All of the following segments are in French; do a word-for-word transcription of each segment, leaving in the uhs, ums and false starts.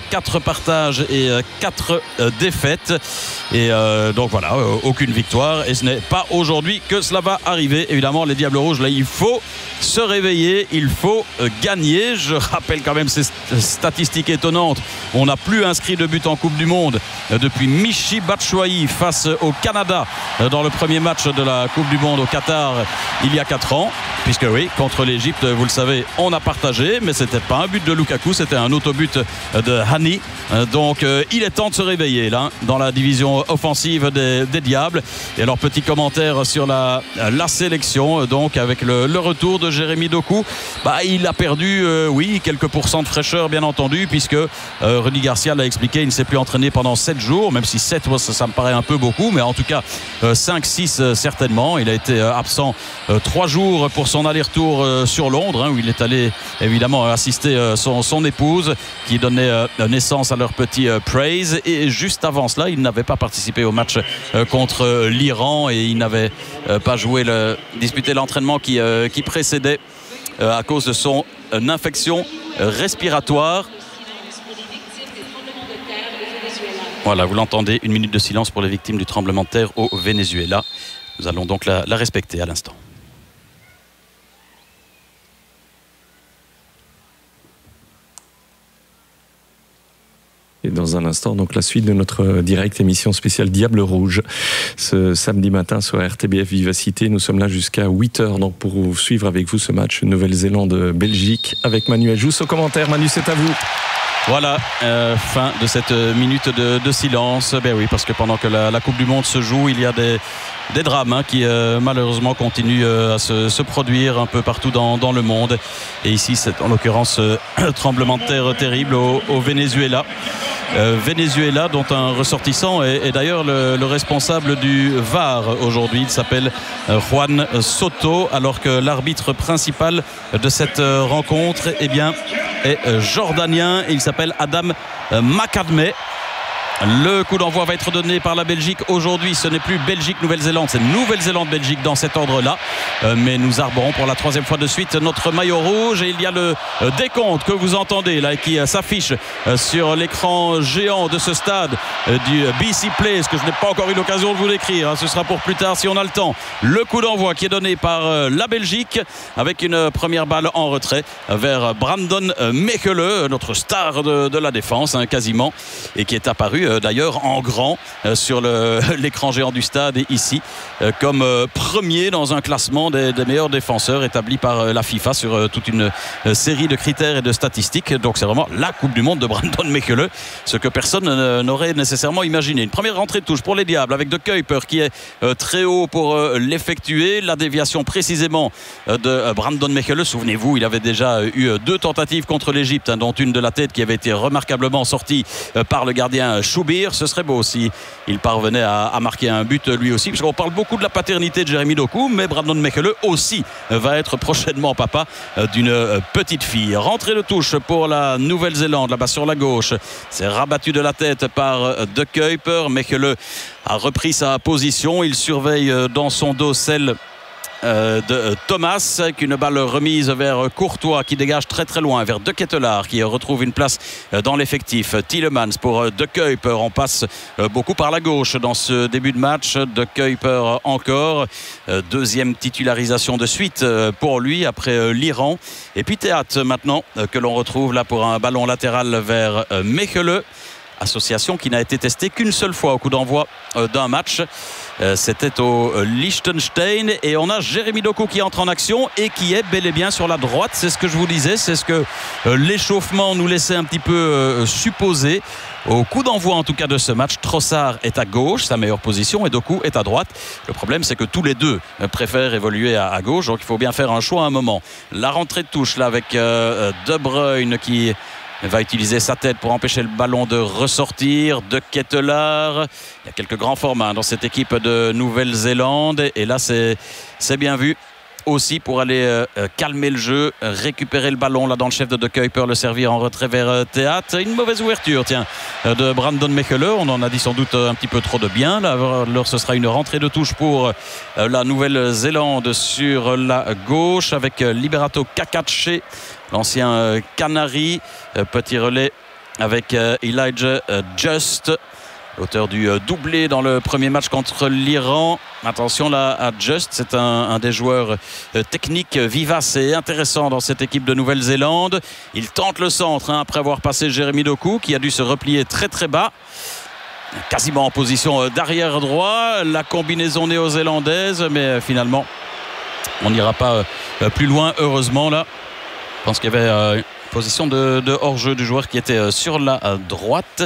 quatre partages et quatre défaites. Et euh, donc voilà, euh, aucune victoire. Et ce n'est pas aujourd'hui que cela va arriver. Évidemment, les Diables Rouges, là, il faut se réveiller, il faut euh, gagner. Je rappelle quand même ces statistiques étonnantes. On n'a plus inscrit de but en Coupe du Monde euh, depuis Michy Batshuayi face au Canada euh, dans le premier match de la Coupe du Monde au Qatar il y a quatre ans. Puisque oui, contre l'Égypte, vous le savez, on a partagé, mais c'était pas un but de Lukaku, c'était un autobut de Hani. Donc euh, il est temps de se réveiller là, dans la division offensive des, des Diables. Et alors petit commentaire sur la, la sélection, donc avec le, le retour de Jérémy Doku. Bah, il a perdu, euh, oui, quelques pourcents de fraîcheur bien entendu, puisque euh, Rudy Garcia l'a expliqué, il ne s'est plus entraîné pendant sept jours, même si sept, ça, ça me paraît un peu beaucoup, mais en tout cas euh, cinq six euh, certainement. Il a été euh, absent euh, trois jours pour son aller-retour euh, sur Londres, hein, où il est allé évidemment assister euh, son, son épouse qui donnait euh, naissance à leur petit euh, Praise. Et juste avant cela, il n'avait pas participé au match euh, contre euh, l'Iran, et il n'avait euh, pas joué le, disputé l'entraînement qui, euh, qui précédait euh, à cause de son euh, infection euh, respiratoire. Voilà, vous l'entendez, une minute de silence pour les victimes du tremblement de terre au Venezuela. Nous allons donc la, la respecter à l'instant. Et dans un instant, donc la suite de notre direct émission spéciale Diable Rouge. Ce samedi matin sur R T B F Vivacité, nous sommes là jusqu'à huit heures donc pour suivre avec vous ce match Nouvelle-Zélande-Belgique avec Manuel Jousse au commentaire. Manu, c'est à vous. Voilà, euh, fin de cette minute de, de silence. Ben oui, parce que pendant que la, la Coupe du Monde se joue, il y a des, des drames hein, qui euh, malheureusement continuent euh, à se, se produire un peu partout dans, dans le monde. Et ici, c'est en l'occurrence euh, tremblement de terre terrible au, au Venezuela. Euh, Venezuela dont un ressortissant est, est d'ailleurs le, le responsable du V A R aujourd'hui. Il s'appelle euh, Juan Soto, alors que l'arbitre principal de cette euh, rencontre eh bien, est euh, jordanien. Il s'appelle Adam euh, Makadme. Le coup d'envoi va être donné par la Belgique aujourd'hui. Ce n'est plus Belgique-Nouvelle-Zélande, c'est Nouvelle-Zélande-Belgique dans cet ordre-là. Euh, mais nous arborons pour la troisième fois de suite notre maillot rouge. Et il y a le euh, décompte que vous entendez là qui euh, s'affiche euh, sur l'écran géant de ce stade euh, du B C Place, que je n'ai pas encore eu l'occasion de vous décrire. Hein. Ce sera pour plus tard si on a le temps. Le coup d'envoi qui est donné par euh, la Belgique avec une première balle en retrait vers Brandon euh, Mechelen, notre star de, de la défense hein, quasiment, et qui est apparu d'ailleurs en grand euh, sur le, l'écran géant du stade et ici euh, comme euh, premier dans un classement des, des meilleurs défenseurs établi par euh, la FIFA sur euh, toute une euh, série de critères et de statistiques. Donc c'est vraiment la Coupe du Monde de Brandon Mechelen, ce que personne euh, n'aurait nécessairement imaginé. Une première rentrée de touche pour les Diables avec De Kuiper qui est euh, très haut pour euh, l'effectuer. La déviation précisément euh, de euh, Brandon Mechelen. Souvenez-vous, il avait déjà euh, eu deux tentatives contre l'Égypte, hein, dont une de la tête qui avait été remarquablement sortie euh, par le gardien Chou. Ce serait beau si il parvenait à, à marquer un but lui aussi, parce qu'on parle beaucoup de la paternité de Jérémy Doku, mais Brandon Mechelen aussi va être prochainement papa d'une petite fille. Rentrée de touche pour la Nouvelle-Zélande, là-bas sur la gauche. C'est rabattu de la tête par De Kuiper. Mechelen a repris sa position. Il surveille dans son dos celle Euh, de Thomas, avec une balle remise vers Courtois qui dégage très très loin vers De Ketelaar qui retrouve une place dans l'effectif. Tielemans pour De Kuiper. On passe beaucoup par la gauche dans ce début de match. De Kuiper encore, deuxième titularisation de suite pour lui après l'Iran. Et puis Théâtre maintenant que l'on retrouve là pour un ballon latéral vers Mechelen. Association qui n'a été testée qu'une seule fois au coup d'envoi d'un match. C'était au Liechtenstein. Et on a Jérémy Doku qui entre en action et qui est bel et bien sur la droite. C'est ce que je vous disais. C'est ce que l'échauffement nous laissait un petit peu supposer. Au coup d'envoi en tout cas de ce match, Trossard est à gauche, sa meilleure position, et Doku est à droite. Le problème c'est que tous les deux préfèrent évoluer à, à gauche, donc il faut bien faire un choix à un moment. La rentrée de touche là avec euh, De Bruyne qui va utiliser sa tête pour empêcher le ballon de ressortir. De Ketelaar, il y a quelques grands formats dans cette équipe de Nouvelle-Zélande, et là c'est, c'est bien vu aussi pour aller euh, calmer le jeu, récupérer le ballon là dans le chef de De Kuiper, le servir en retrait vers euh, Théâtre. Une mauvaise ouverture tiens euh, de Brandon Mechelen, on en a dit sans doute un petit peu trop de bien là. Alors ce sera une rentrée de touche pour euh, la Nouvelle-Zélande sur la gauche avec euh, Liberato Kakache, l'ancien euh, Canari. euh, petit relais avec euh, Elijah euh, Just, auteur du euh, doublé dans le premier match contre l'Iran. Attention là à Just, c'est un, un des joueurs euh, techniques, vivaces et intéressants dans cette équipe de Nouvelle-Zélande. Il tente le centre hein, après avoir passé Jérémy Doku, qui a dû se replier très très bas, quasiment en position euh, d'arrière droit. La combinaison néo-zélandaise, mais euh, finalement on n'ira pas euh, plus loin, heureusement. Là, je pense qu'il y avait euh, une position de, de hors-jeu du joueur qui était euh, sur la euh, droite.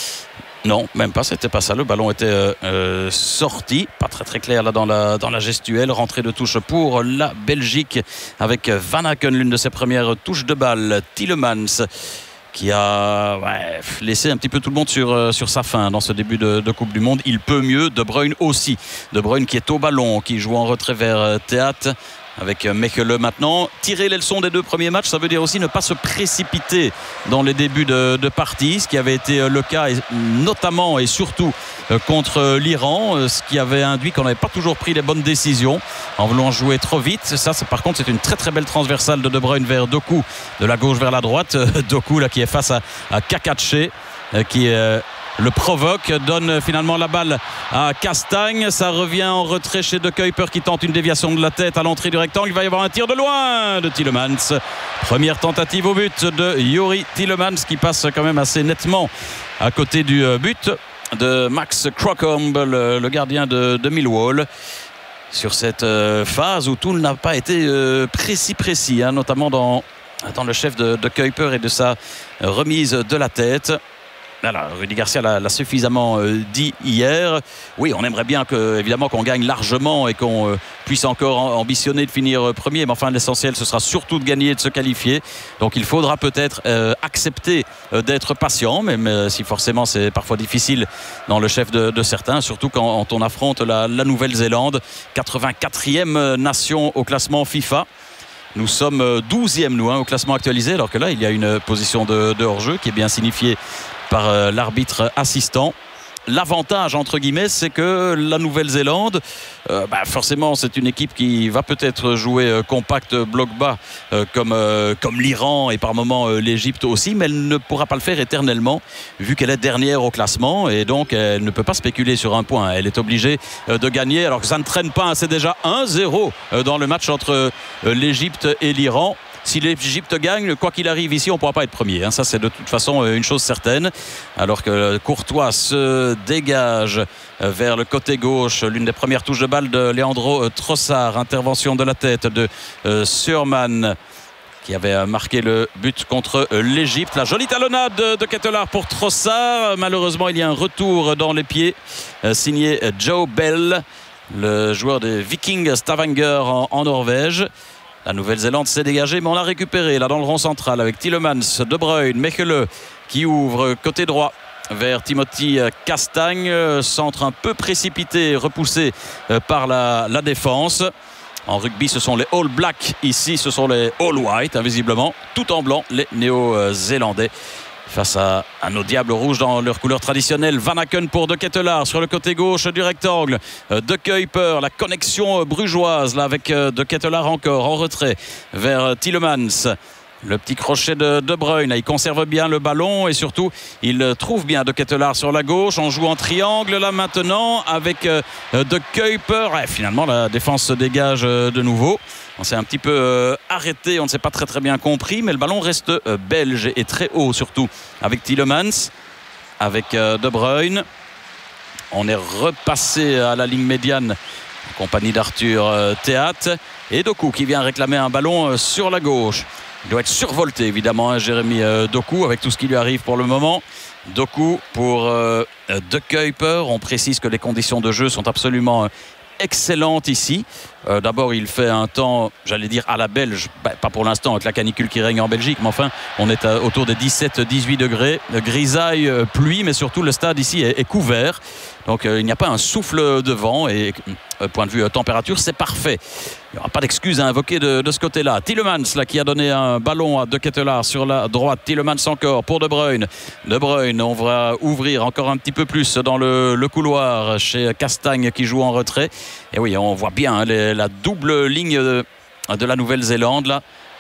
Non, même pas, c'était pas ça. Le ballon était euh, euh, sorti, pas très très clair là dans la, dans la gestuelle. Rentrée de touche pour la Belgique avec Van Aken, l'une de ses premières touches de balle. Tielemans qui a ouais, laissé un petit peu tout le monde sur, euh, sur sa faim dans ce début de, de Coupe du Monde. Il peut mieux. De Bruyne aussi. De Bruyne qui est au ballon, qui joue en retrait vers euh, Théâtre. Avec Mechelen maintenant. Tirer les leçons des deux premiers matchs, ça veut dire aussi ne pas se précipiter dans les débuts de, de partie, ce qui avait été le cas et notamment et surtout contre l'Iran, ce qui avait induit qu'on n'avait pas toujours pris les bonnes décisions en voulant jouer trop vite. Ça, c'est, par contre, c'est une très très belle transversale de De Bruyne vers Doku, de la gauche vers la droite. Doku là qui est face à, à Kakache, qui est le provoque, donne finalement la balle à Castagne. Ça revient en retrait chez De Kuyper qui tente une déviation de la tête à l'entrée du rectangle. Il va y avoir un tir de loin de Tielemans. Première tentative au but de Youri Tielemans qui passe quand même assez nettement à côté du but de Max Crocombe, le, le gardien de, de Millwall. Sur cette euh, phase où tout n'a pas été euh, précis précis, hein, notamment dans, dans le chef de, de Kuyper et de sa remise de la tête. Voilà, Rudy Garcia l'a, l'a suffisamment euh, dit hier. Oui, on aimerait bien que, évidemment qu'on gagne largement et qu'on euh, puisse encore ambitionner de finir euh, premier. Mais enfin, l'essentiel, ce sera surtout de gagner et de se qualifier. Donc, il faudra peut-être euh, accepter euh, d'être patient, même euh, si forcément c'est parfois difficile dans le chef de, de certains, surtout quand on affronte la, la Nouvelle-Zélande, quatre-vingt-quatrième nation au classement FIFA. Nous sommes douzième, nous, hein, au classement actualisé, alors que là, il y a une position de, de hors-jeu qui est bien signifiée par euh, l'arbitre assistant. L'avantage, entre guillemets, c'est que la Nouvelle-Zélande, euh, bah forcément, c'est une équipe qui va peut-être jouer euh, compact, bloc bas, euh, comme, euh, comme l'Iran et par moments euh, l'Égypte aussi, mais elle ne pourra pas le faire éternellement, vu qu'elle est dernière au classement, et donc elle ne peut pas spéculer sur un point. Elle est obligée euh, de gagner, alors que ça ne traîne pas, c'est déjà un zéro euh, dans le match entre euh, l'Égypte et l'Iran. Si l'Égypte gagne, quoi qu'il arrive ici, on ne pourra pas être premier. Hein. Ça, c'est de toute façon une chose certaine. Alors que Courtois se dégage vers le côté gauche. L'une des premières touches de balle de Leandro Trossard. Intervention de la tête de euh, Surman, qui avait marqué le but contre l'Égypte. La jolie talonnade de Ketelaar pour Trossard. Malheureusement, il y a un retour dans les pieds euh, signé Joe Bell, le joueur des Viking Stavanger en, en Norvège. La Nouvelle-Zélande s'est dégagée, mais on l'a récupéré là dans le rond central avec Tielemans, De Bruyne, Mechelen qui ouvre côté droit vers Timothy Castagne. Centre un peu précipité, repoussé par la, la défense. En rugby, ce sont les All Blacks. Ici, ce sont les All White, invisiblement. Tout en blanc, les Néo-Zélandais. Face à, à nos Diables Rouges dans leur couleur traditionnelle. Van Aken pour De Ketelaar sur le côté gauche du rectangle. De Kuyper, la connexion brugeoise là avec De Ketelaar encore en retrait vers Tielemans. Le petit crochet de De Bruyne, il conserve bien le ballon et surtout il trouve bien De Ketelaar sur la gauche. On joue en triangle là maintenant avec De Kuyper. Ouais, finalement la défense se dégage de nouveau. On s'est un petit peu euh, arrêté, on ne s'est pas très très bien compris, mais le ballon reste euh, belge et très haut surtout avec Tielemans, avec euh, De Bruyne. On est repassé à la ligne médiane en compagnie d'Arthur euh, Théâtre et Doku qui vient réclamer un ballon euh, sur la gauche. Il doit être survolté évidemment, hein, Jérémy euh, Doku, avec tout ce qui lui arrive pour le moment. Doku pour euh, De Kuyper. On précise que les conditions de jeu sont absolument euh, excellente ici. Euh, d'abord, il fait un temps, j'allais dire à la belge, bah, pas pour l'instant avec la canicule qui règne en Belgique, mais enfin, on est à, autour des dix-sept à dix-huit degrés. Grisaille, euh, pluie, mais surtout le stade ici est, est couvert. Donc, euh, il n'y a pas un souffle de vent et, euh, point de vue euh, température, c'est parfait. Il n'y aura pas d'excuse à invoquer de, de ce côté-là. Tielemans, là, qui a donné un ballon à De Ketelaar sur la droite. Tielemans encore pour De Bruyne. De Bruyne, on va ouvrir encore un petit peu plus dans le, le couloir chez Castagne qui joue en retrait. Et oui, on voit bien hein, les, la double ligne de, de la Nouvelle-Zélande, là.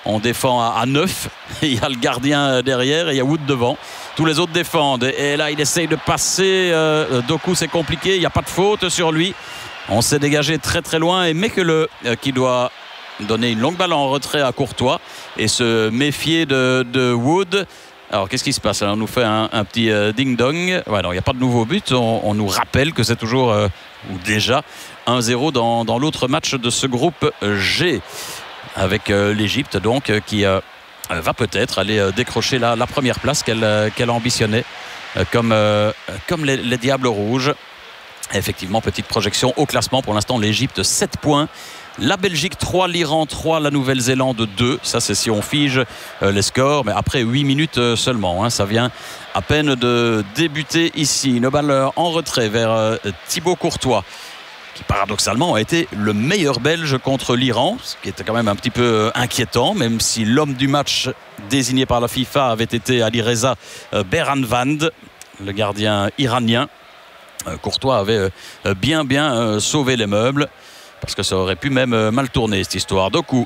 On défend à, à neuf. Il y a le gardien derrière et il y a Wood devant. Tous les autres défendent. Et là, il essaye de passer. Euh, Doku, c'est compliqué. Il n'y a pas de faute sur lui. On s'est dégagé très très loin. Et Mekele euh, qui doit donner une longue balle en retrait à Courtois et se méfier de, de Wood. Alors, qu'est-ce qui se passe? On nous fait un, un petit euh, ding-dong. Ouais, non, il n'y a pas de nouveau but. On, on nous rappelle que c'est toujours, euh, ou déjà, un zéro dans, dans l'autre match de ce groupe G. Avec euh, l'Égypte, donc, euh, qui euh, va peut-être aller euh, décrocher la, la première place qu'elle euh, qu'elle ambitionnait, euh, comme, euh, comme les, les Diables Rouges. Effectivement, petite projection au classement. Pour l'instant, l'Égypte, sept points. La Belgique trois, l'Iran trois, la Nouvelle-Zélande deux. Ça, c'est si on fige euh, les scores. Mais après huit minutes euh, seulement. Hein, ça vient à peine de débuter ici. Une balle en retrait vers euh, Thibaut Courtois, qui paradoxalement a été le meilleur Belge contre l'Iran, ce qui était quand même un petit peu euh, inquiétant, même si l'homme du match désigné par la FIFA avait été Alireza euh, Beranvand, le gardien iranien. Euh, Courtois avait euh, bien bien euh, sauvé les meubles, parce que ça aurait pu même euh, mal tourner cette histoire. Doku.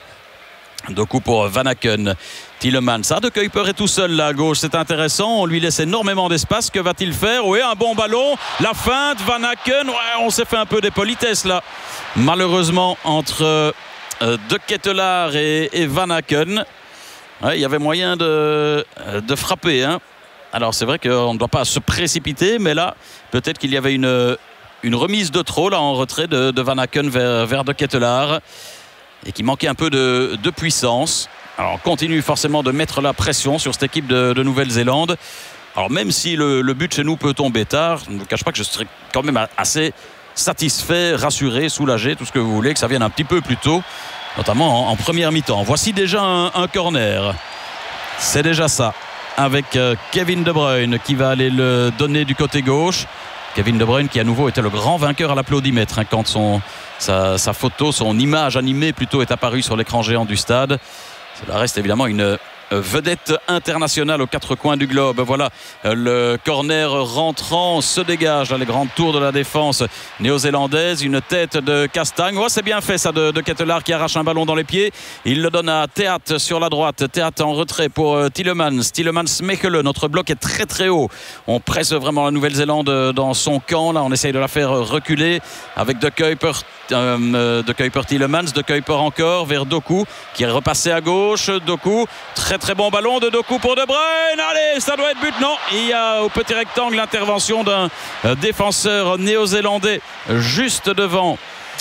Doku pour Van Aken. Tielemans. Ah, De Kuyper est tout seul là à gauche. C'est intéressant. On lui laisse énormément d'espace. Que va-t-il faire? Oui, un bon ballon. La feinte. Van Aken. Ouais, on s'est fait un peu des politesses là. Malheureusement, entre euh, De Ketelaar et, et Van Aken. Ouais, il y avait moyen de, de frapper. Hein. Alors, c'est vrai qu'on ne doit pas se précipiter. Mais là, peut-être qu'il y avait une, une remise de trop là en retrait de, de Van Aken vers, vers De Ketelaar. Et qui manquait un peu de, de puissance. Alors on continue forcément de mettre la pression sur cette équipe de, de Nouvelle-Zélande. Alors même si le, le but chez nous peut tomber tard, je ne vous cache pas que je serais quand même assez satisfait, rassuré, soulagé, tout ce que vous voulez, que ça vienne un petit peu plus tôt, notamment en, en première mi-temps. Voici déjà un, un corner. C'est déjà ça, avec euh, Kevin De Bruyne qui va aller le donner du côté gauche. Kevin De Bruyne qui à nouveau était le grand vainqueur à l'applaudimètre hein, quand son, sa, sa photo, son image animée plutôt est apparue sur l'écran géant du stade. Cela reste évidemment une vedette internationale aux quatre coins du globe. Voilà, le corner rentrant se dégage dans les grandes tours de la défense néo-zélandaise. Une tête de Castagne. Oh, c'est bien fait ça de, de Ketelaar qui arrache un ballon dans les pieds. Il le donne à Théat sur la droite. Théat en retrait pour Tielemans. Tielemans Mekele. Notre bloc est très très haut. On presse vraiment la Nouvelle-Zélande dans son camp. Là, on essaye de la faire reculer avec De Kuyper. Euh, de Kuyper Tielemans. De Kuyper encore vers Doku qui est repassé à gauche. Doku, très très bon ballon de Doku pour De Bruyne. Allez, ça doit être but. Non, il y a au petit rectangle l'intervention d'un défenseur néo-zélandais juste devant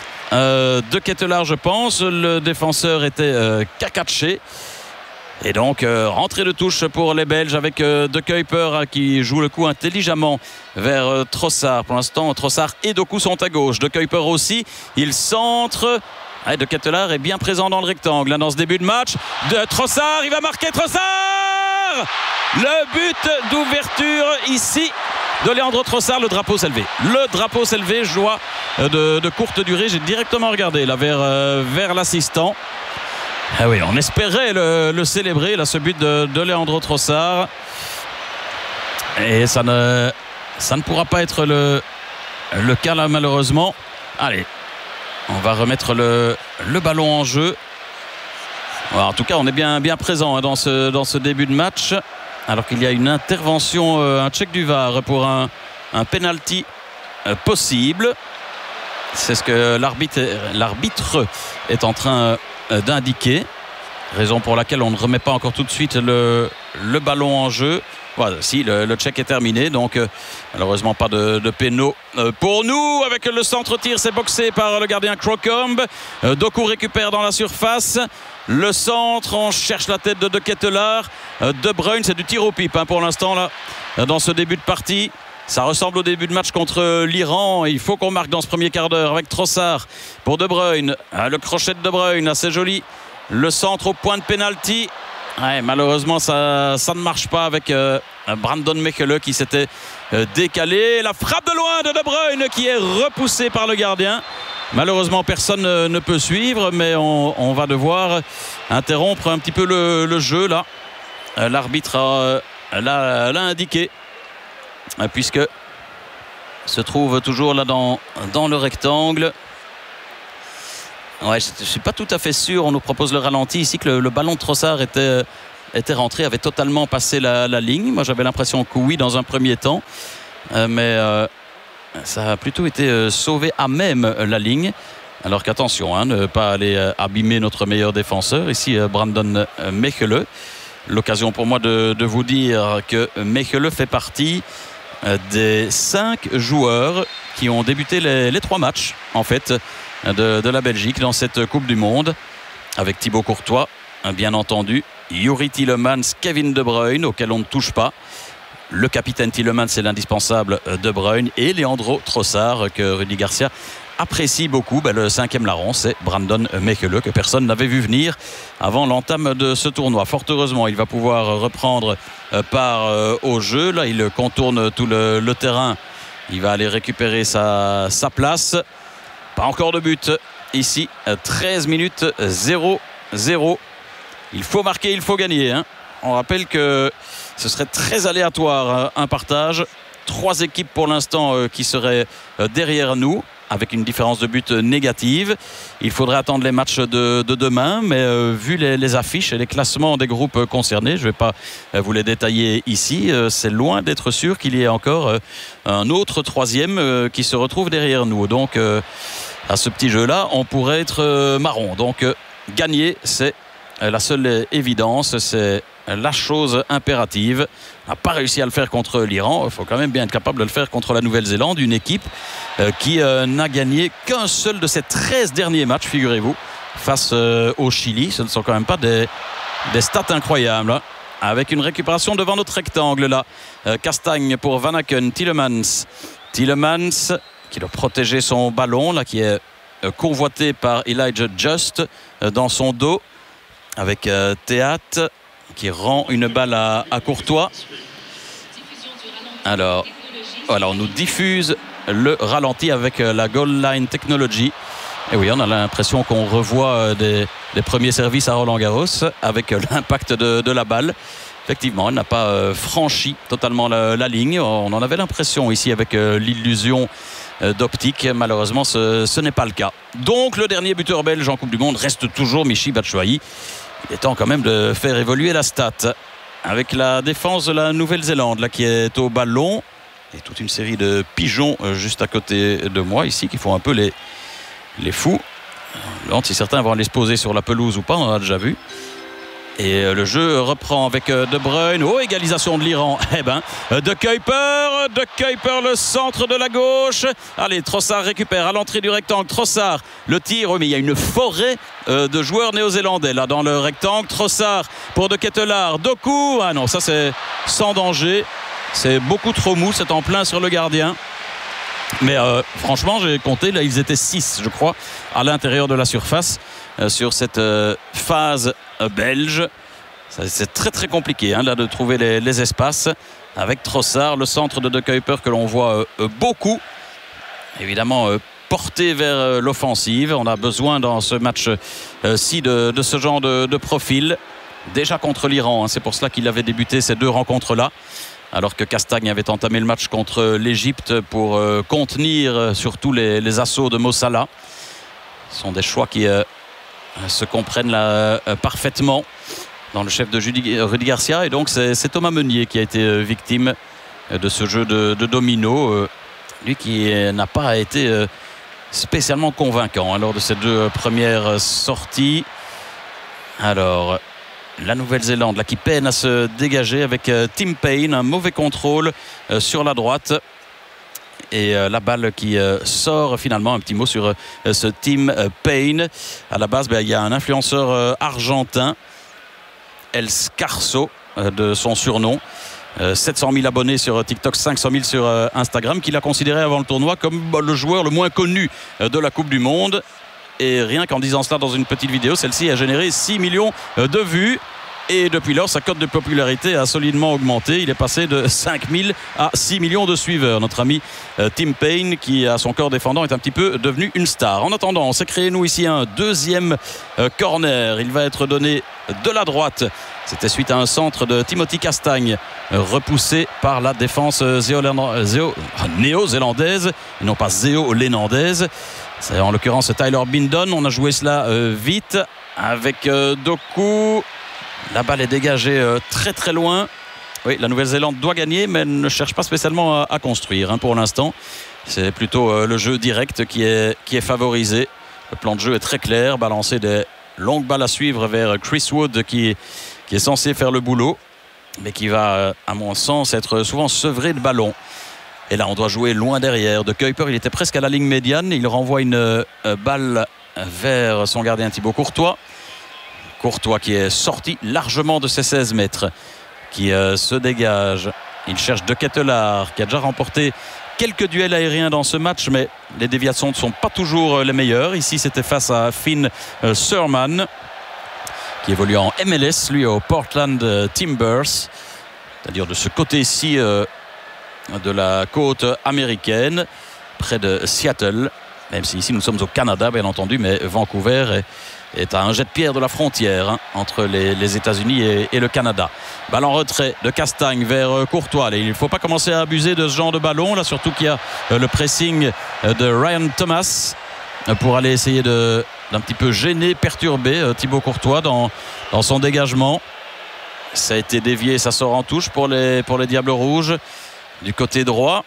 euh, De Ketelaar, je pense. Le défenseur était euh, Kakache. Et donc, euh, rentrée de touche pour les Belges avec euh, De Kuyper hein, qui joue le coup intelligemment vers euh, Trossard. Pour l'instant, Trossard et Doku sont à gauche. De Kuyper aussi. Il centre. Ah, De Ketelaar est bien présent dans le rectangle hein, dans ce début de match. De Trossard, il va marquer Trossard. Le but d'ouverture ici de Leandro Trossard. Le drapeau s'est levé. Le drapeau s'est levé. Joie de, de courte durée. J'ai directement regardé là vers, euh, vers l'assistant. Ah oui, on espérait le, le célébrer, là, ce but de, de Leandro Trossard. Et ça ne, ça ne pourra pas être le, le cas, là, malheureusement. Allez, on va remettre le, le ballon en jeu. Alors, en tout cas, on est bien, bien présent hein, dans, ce, dans ce début de match. Alors qu'il y a une intervention, euh, un check du V A R pour un, un penalty euh, possible. C'est ce que l'arbitre, l'arbitre est en train d'indiquer, raison pour laquelle on ne remet pas encore tout de suite le, le ballon en jeu. Voilà, si le, le check est terminé, donc euh, malheureusement pas de, de péno euh, pour nous. Avec le centre-tir, c'est boxé par le gardien Crocombe. euh, Doku récupère dans la surface le centre, on cherche la tête de De Ketelaar. euh, De Bruyne, c'est du tir au pipe hein, pour l'instant là dans ce début de partie. Ça ressemble au début de match contre l'Iran. Il faut qu'on marque dans ce premier quart d'heure avec Trossard pour De Bruyne. Ah, le crochet de De Bruyne, assez joli. Le centre au point de pénalty. Ouais, malheureusement, ça, ça ne marche pas avec euh, Brandon Mekele qui s'était euh, décalé. La frappe de loin de De Bruyne qui est repoussée par le gardien. Malheureusement, personne ne, ne peut suivre, mais on, on va devoir interrompre un petit peu le, le jeu là. Euh, l'arbitre euh, l'a, l'a indiqué. Puisque se trouve toujours là dans, dans le rectangle. Ouais, je ne suis pas tout à fait sûr. On nous propose le ralenti ici que le, le ballon de Trossard était, était rentré, avait totalement passé la, la ligne. Moi, j'avais l'impression que oui, dans un premier temps. Euh, mais euh, ça a plutôt été euh, sauvé à même la ligne. Alors qu'attention, hein, ne pas aller euh, abîmer notre meilleur défenseur. Ici, euh, Brandon euh, Mechelen. L'occasion pour moi de, de vous dire que Mechelen fait partie euh, des cinq joueurs qui ont débuté les, les trois matchs, en fait, de, de la Belgique dans cette Coupe du Monde, avec Thibaut Courtois, bien entendu, Youri Tielemans, Kevin De Bruyne, auquel on ne touche pas. Le capitaine Tielemans, c'est l'indispensable De Bruyne, et Leandro Trossard, que Rudy Garcia apprécie beaucoup. Ben, le cinquième larron, c'est Brandon Mechelen, que personne n'avait vu venir avant l'entame de ce tournoi. Fort heureusement, il va pouvoir reprendre part au jeu. Là, il contourne tout le, le terrain. Il va aller récupérer sa, sa place. Pas encore de but ici. treize minutes, zéro zéro. Il faut marquer, il faut gagner, hein. On rappelle que ce serait très aléatoire, un partage. Trois équipes pour l'instant qui seraient derrière nous, avec une différence de but négative. Il faudrait attendre les matchs de, de demain, mais euh, vu les, les affiches et les classements des groupes concernés, je ne vais pas euh, vous les détailler ici, euh, c'est loin d'être sûr qu'il y ait encore euh, un autre troisième euh, qui se retrouve derrière nous. Donc euh, à ce petit jeu-là, on pourrait être euh, marron. Donc euh, gagner, c'est euh, la seule évidence, c'est la chose impérative. On n'a pas réussi à le faire contre l'Iran. Il faut quand même bien être capable de le faire contre la Nouvelle-Zélande, une équipe euh, qui euh, n'a gagné qu'un seul de ses treize derniers matchs, figurez-vous, face euh, au Chili. Ce ne sont quand même pas des, des stats incroyables, hein. Avec une récupération devant notre rectangle là. Euh, Castagne pour Van Aken, Tielemans. Tielemans qui doit protéger son ballon là, qui est euh, convoité par Elijah Just euh, dans son dos, avec euh, Théat qui rend une balle à, à Courtois. Alors, voilà, on nous diffuse le ralenti avec la Goal Line Technology. Et oui, on a l'impression qu'on revoit des, des premiers services à Roland-Garros avec l'impact de, de la balle. Effectivement, elle n'a pas euh, franchi totalement la, la ligne. On en avait l'impression ici avec euh, l'illusion euh, d'optique. Malheureusement, ce, ce n'est pas le cas. Donc, le dernier buteur belge en Coupe du Monde reste toujours Michy Batshuayi. Il est temps quand même de faire évoluer la stat avec la défense de la Nouvelle-Zélande là, qui est au ballon et toute une série de pigeons juste à côté de moi ici qui font un peu les, les fous. Si certains vont aller se poser sur la pelouse ou pas, on en a déjà vu. Et le jeu reprend avec De Bruyne. Oh, égalisation de l'Iran. Eh ben, De Kuyper, De Kuyper, le centre de la gauche. Allez, Trossard récupère à l'entrée du rectangle. Trossard, le tir. Oh, mais il y a une forêt euh, de joueurs néo-zélandais là dans le rectangle. Trossard pour De Ketelaar. Doku. Ah non, ça c'est sans danger. C'est beaucoup trop mou. C'est en plein sur le gardien. Mais euh, franchement, j'ai compté, là, ils étaient six, je crois, à l'intérieur de la surface euh, sur cette euh, phase euh, belge. Ça, c'est très très compliqué hein, là, de trouver les, les espaces avec Trossard, le centre de De Kuyper que l'on voit euh, euh, beaucoup. Évidemment, euh, porté vers euh, l'offensive. On a besoin dans ce match-ci euh, de, de ce genre de, de profil. Déjà contre l'Iran, hein, c'est pour cela qu'il avait débuté ces deux rencontres-là. Alors que Castagne avait entamé le match contre l'Égypte pour euh, contenir euh, surtout les, les assauts de Mo Salah. Ce sont des choix qui euh, se comprennent là, euh, parfaitement dans le chef de Judy, Rudy Garcia. Et donc c'est, c'est Thomas Meunier qui a été euh, victime euh, de ce jeu de, de domino. Euh, lui qui euh, n'a pas été euh, spécialement convaincant hein, lors de ces deux premières sorties. Alors... la Nouvelle-Zélande là, qui peine à se dégager avec euh, Tim Payne, un mauvais contrôle euh, sur la droite et euh, la balle qui euh, sort finalement. Un petit mot sur euh, ce Tim euh, Payne. À la base, ben, il y a un influenceur euh, argentin, El Scarso euh, de son surnom, euh, sept cent mille abonnés sur TikTok, cinq cent mille sur euh, Instagram, qui l'a considéré avant le tournoi comme bah, le joueur le moins connu euh, de la Coupe du Monde. Et rien qu'en disant cela dans une petite vidéo, celle-ci a généré six millions de vues. Et depuis lors, sa cote de popularité a solidement augmenté. Il est passé de cinq mille à six millions de suiveurs. Notre ami euh, Tim Payne, qui à son corps défendant est un petit peu devenu une star. En attendant, on s'est créé nous ici un deuxième euh, corner. Il va être donné de la droite. C'était suite à un centre de Timothy Castagne, euh, repoussé par la défense euh, zéo- néo-zélandaise, et non pas zéo-lénandaise. C'est en l'occurrence Tyler Bindon. On a joué cela euh, vite avec euh, Doku. La balle est dégagée euh, très très loin. Oui, la Nouvelle-Zélande doit gagner, mais elle ne cherche pas spécialement à, à construire hein, pour l'instant. C'est plutôt euh, le jeu direct qui est, qui est favorisé. Le plan de jeu est très clair. Balancer des longues balles à suivre vers Chris Wood qui, qui est censé faire le boulot, mais qui va, à mon sens, être souvent sevré de ballon. Et là, on doit jouer loin derrière. De Kuiper, il était presque à la ligne médiane. Il renvoie une euh, balle vers son gardien Thibaut Courtois. Courtois qui est sorti largement de ses seize mètres, qui euh, se dégage. Il cherche De Ketelaar, qui a déjà remporté quelques duels aériens dans ce match, mais les déviations ne sont pas toujours les meilleures. Ici, c'était face à Finn euh, Surman, qui évolue en M L S, lui au Portland Timbers, c'est-à-dire de ce côté-ci euh, de la côte américaine, près de Seattle, même si ici nous sommes au Canada, bien entendu, mais Vancouver est est à un jet de pierre de la frontière hein, entre les, les États-Unis et, et le Canada. Balle en retrait de Castagne vers euh, Courtois. Et il ne faut pas commencer à abuser de ce genre de ballon, là, surtout qu'il y a euh, le pressing euh, de Ryan Thomas euh, pour aller essayer de, d'un petit peu gêner, perturber euh, Thibaut Courtois dans, dans son dégagement. Ça a été dévié, ça sort en touche pour les, pour les Diables Rouges du côté droit.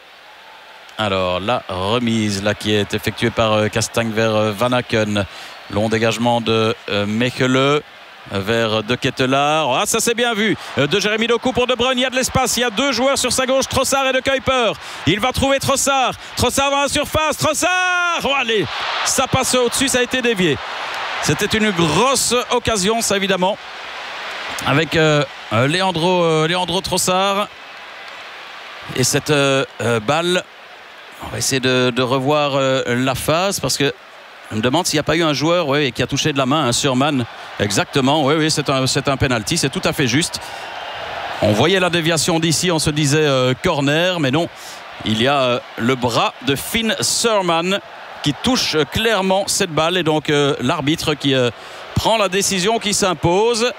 Alors la remise là, qui est effectuée par euh, Castagne vers euh, Van Aken. Long dégagement de euh, Mechele vers De Ketelaar. Ah, ça c'est bien vu euh, de Jérémy Doku pour De Bruyne. Il y a de l'espace, il y a deux joueurs sur sa gauche, Trossard et De Kuiper. Il va trouver Trossard. Trossard dans la surface. Trossard, oh, allez, ça passe au-dessus, ça a été dévié. C'était une grosse occasion, ça évidemment, avec euh, Leandro, euh, Leandro Trossard. Et cette euh, euh, balle, on va essayer de, de revoir euh, la phase parce que je me demande s'il n'y a pas eu un joueur oui, qui a touché de la main un Surman. Exactement, oui, oui, c'est un, c'est un penalty, c'est tout à fait juste. On voyait la déviation d'ici, on se disait euh, corner, mais non. Il y a euh, le bras de Finn Surman qui touche euh, clairement cette balle. Et donc euh, l'arbitre qui euh, prend la décision qui s'impose.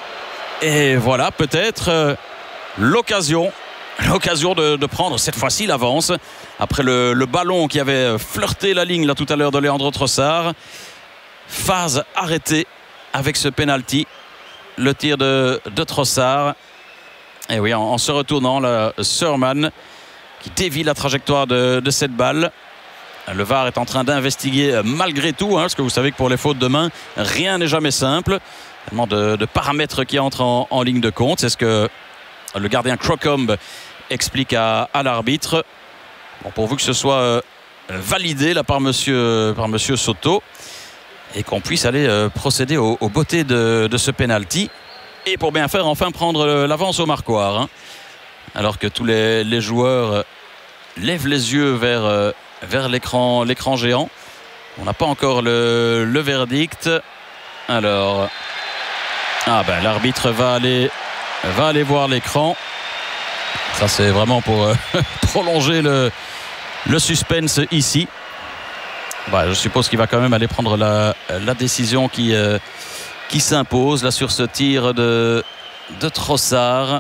Et voilà, peut-être euh, l'occasion. L'occasion de, de prendre cette fois-ci l'avance après le, le ballon qui avait flirté la ligne là tout à l'heure de Leandro Trossard. Phase arrêtée avec ce penalty, le tir de, de Trossard. Et oui, en, en se retournant, le Surman qui dévie la trajectoire de, de cette balle. Le V A R est en train d'investiguer malgré tout, hein, parce que vous savez que pour les fautes de main, rien n'est jamais simple. Tellement de, de paramètres qui entrent en, en ligne de compte. C'est ce que le gardien Crocombe explique à, à l'arbitre. Bon, pourvu que ce soit euh, validé là par monsieur, par monsieur Soto et qu'on puisse aller euh, procéder aux, aux beautés de, de ce penalty et pour bien faire enfin prendre l'avance au marquoir hein. Alors que tous les, les joueurs euh, lèvent les yeux vers, euh, vers l'écran, l'écran géant. On n'a pas encore le, le verdict. Alors ah ben, l'arbitre va aller va aller voir l'écran. Ça c'est vraiment pour euh, prolonger le, le suspense ici. Bah, je suppose qu'il va quand même aller prendre la, la décision qui, euh, qui s'impose là sur ce tir de, de Trossard.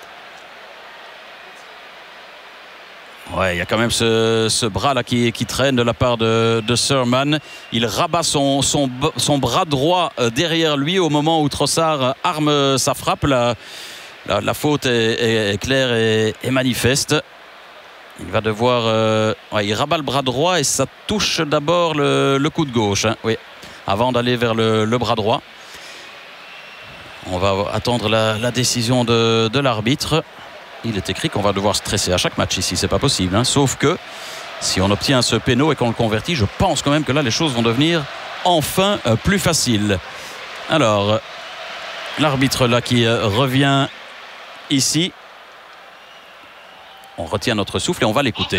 Ouais, il y a quand même ce, ce bras là qui, qui traîne de la part de, de Surman. Il rabat son, son, son bras droit derrière lui au moment où Trossard arme sa frappe. La, la, la faute est, est, est claire et, et manifeste. Il va devoir... Euh, ouais, il rabat le bras droit et ça touche d'abord le, le coup de gauche. Hein, oui, avant d'aller vers le, le bras droit. On va attendre la, la décision de, de l'arbitre. Il est écrit qu'on va devoir stresser à chaque match ici, c'est pas possible. Hein. Sauf que si on obtient ce péno et qu'on le convertit, je pense quand même que là les choses vont devenir enfin euh, plus faciles. Alors, l'arbitre là qui euh, revient ici. On retient notre souffle et on va l'écouter.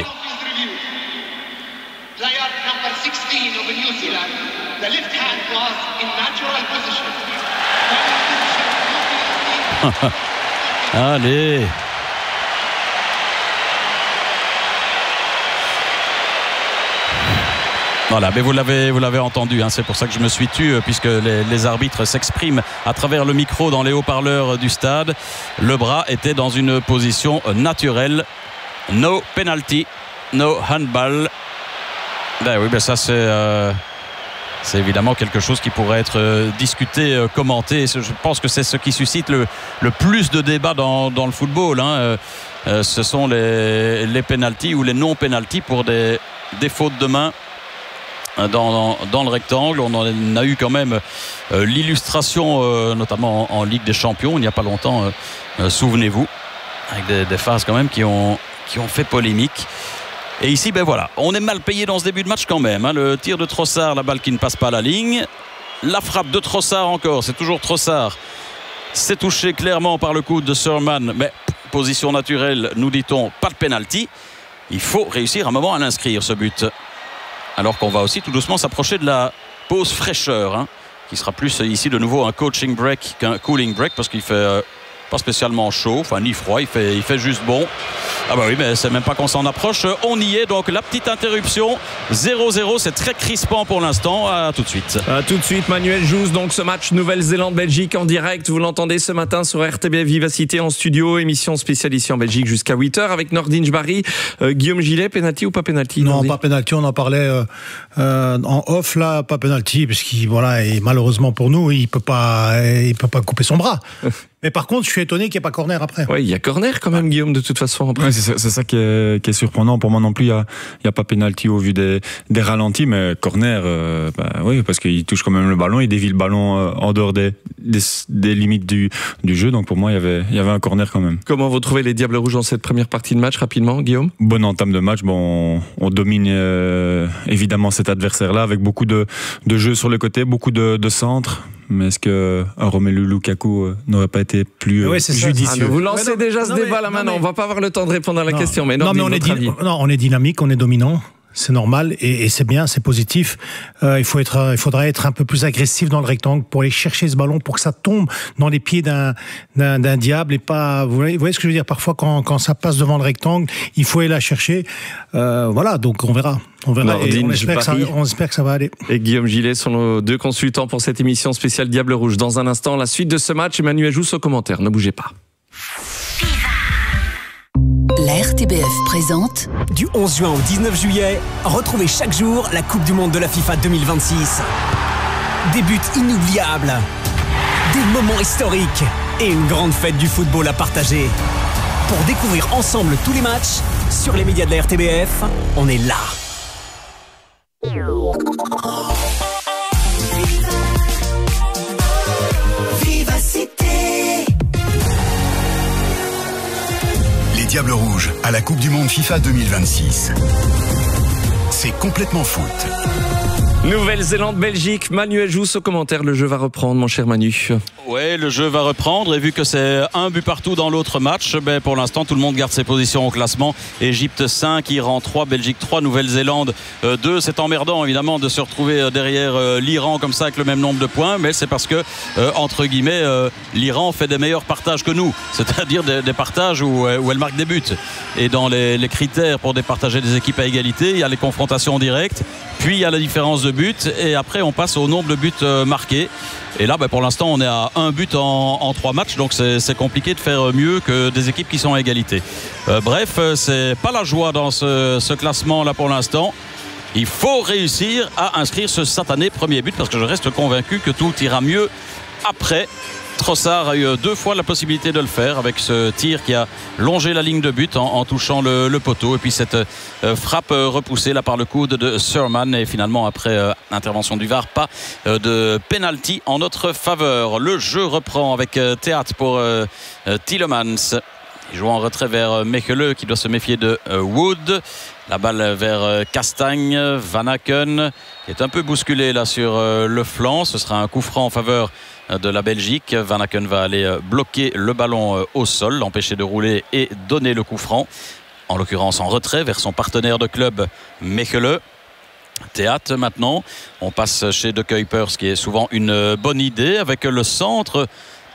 Allez. Voilà, mais vous l'avez, vous l'avez entendu, hein, c'est pour ça que je me suis tu, puisque les, les arbitres s'expriment à travers le micro dans les haut-parleurs du stade. Le bras était dans une position naturelle. No penalty, no handball. Ben oui, ben ça c'est, euh, c'est évidemment quelque chose qui pourrait être euh, discuté, euh, commenté. Je pense que c'est ce qui suscite le, le plus de débats dans, dans le football. Hein. Euh, euh, ce sont les, les penalties ou les non-penalties pour des, des fautes de main. Dans, dans, dans le rectangle. On en a eu quand même euh, l'illustration euh, notamment en, en Ligue des Champions il n'y a pas longtemps, euh, euh, souvenez-vous, avec des, des phases quand même qui ont, qui ont fait polémique. Et ici ben voilà, on est mal payé dans ce début de match quand même, hein. Le tir de Trossard, la balle qui ne passe pas la ligne, la frappe de Trossard encore, c'est toujours Trossard, c'est touché clairement par le coude de Surman, mais position naturelle, nous dit-on, pas de penalty. Il faut réussir un moment à l'inscrire, ce but. Alors qu'on va aussi tout doucement s'approcher de la pause fraîcheur, hein, qui sera plus ici de nouveau un coaching break qu'un cooling break, parce qu'il fait euh, pas spécialement chaud, enfin ni froid, il fait, il fait juste bon. Ah bah oui, mais c'est même pas qu'on s'en approche, on y est. Donc la petite interruption, zéro zéro, c'est très crispant pour l'instant. À tout de suite. À tout de suite, Manuel Jousse. Donc ce match Nouvelle-Zélande-Belgique en direct, vous l'entendez ce matin sur R T B F Vivacité en studio, émission spéciale ici en Belgique jusqu'à huit heures avec Nordine Jbari. euh, Guillaume Gillet, penalty ou pas penalty? Non, Nordine? pas penalty, on en parlait euh, euh, en off là, pas penalty, parce qu'il voilà, et malheureusement pour nous, il peut pas, il peut pas couper son bras. Mais par contre, je suis étonné qu'il n'y ait pas corner après. Oui, il y a corner quand même, Guillaume, de toute façon. Après. Ouais, c'est, ça, c'est ça qui est, qui est surprenant. Pour moi non plus, il n'y a, y a pas pénalty au vu des, des ralentis, mais corner, euh, bah, oui, parce qu'il touche quand même le ballon, il dévie le ballon euh, en dehors des, des, des limites du, du jeu. Donc pour moi, il y avait, il y avait un corner quand même. Comment vous trouvez les Diables Rouges dans cette première partie de match, rapidement, Guillaume? Bonne entame de match. Bon, on, on domine euh, évidemment cet adversaire-là avec beaucoup de, de jeux sur le côté, beaucoup de, de centres. Mais est-ce que un Romelu Lukaku euh, n'aurait pas été plus euh, ouais, c'est judicieux? Ah, vous lancez non, déjà ce non, débat mais, là maintenant. mais, on va pas avoir le temps de répondre à la non, question. Mais non, Nordine, mais on, est votre avis? dy- non, on est dynamique, on est dominant. C'est normal et, et c'est bien, c'est positif. Euh, il faut être, il faudra être un peu plus agressif dans le rectangle pour aller chercher ce ballon, pour que ça tombe dans les pieds d'un, d'un, d'un diable et pas. Vous voyez, vous voyez ce que je veux dire? Parfois, quand, quand ça passe devant le rectangle, il faut aller la chercher. Euh, voilà, donc on verra. On verra. Nordine, Et on, espère que ça, Jbari. on espère que ça va aller. Et Guillaume Gillet sont nos deux consultants pour cette émission spéciale Diable Rouge. Dans un instant, la suite de ce match. Emmanuel Jousse au commentaire. Ne bougez pas. La R T B F présente Du onze juin au dix-neuf juillet, retrouvez chaque jour la Coupe du Monde de la FIFA deux mille vingt-six. Des buts inoubliables, des moments historiques et une grande fête du football à partager. Pour découvrir ensemble tous les matchs, sur les médias de la R T B F, on est là. Les Diables Rouges à la Coupe du Monde FIFA deux mille vingt-six. C'est complètement foot. Nouvelle-Zélande-Belgique, Manuel Jousse au commentaire. Le jeu va reprendre, mon cher Manu. Ouais, le jeu va reprendre et vu que c'est un but partout dans l'autre match, ben pour l'instant tout le monde garde ses positions au classement. Égypte cinq, Iran trois, Belgique trois, Nouvelle-Zélande deux. C'est emmerdant évidemment de se retrouver derrière l'Iran comme ça avec le même nombre de points, mais c'est parce que euh, entre guillemets euh, l'Iran fait des meilleurs partages que nous, c'est-à-dire des, des partages où, où elle marque des buts. Et dans les, les critères pour départager des équipes à égalité, il y a les confrontations directes, puis il y a la différence de but et après on passe au nombre de buts euh, marqués. Et là, ben, pour l'instant, on est à un but en, en trois matchs, donc c'est, c'est compliqué de faire mieux que des équipes qui sont à égalité. Euh, bref, c'est pas la joie dans ce, ce classement-là pour l'instant. Il faut réussir à inscrire ce satané premier but parce que je reste convaincu que tout ira mieux après. Trossard a eu deux fois la possibilité de le faire avec ce tir qui a longé la ligne de but en, en touchant le, le poteau et puis cette euh, frappe euh, repoussée là par le coude de Surman et finalement après euh, intervention du V A R pas euh, de penalty en notre faveur. Le jeu reprend avec euh, Théâtre pour euh, euh, Tielemans. Il joue en retrait vers Mechelen qui doit se méfier de euh, Wood. La balle vers euh, Castagne, Van Aken qui est un peu bousculé là sur euh, le flanc. Ce sera un coup franc en faveur de la Belgique. Van Aken va aller bloquer le ballon au sol, l'empêcher de rouler et donner le coup franc, en l'occurrence en retrait vers son partenaire de club Mechelen. Théâtre maintenant, on passe chez De Kuipers, ce qui est souvent une bonne idée avec le centre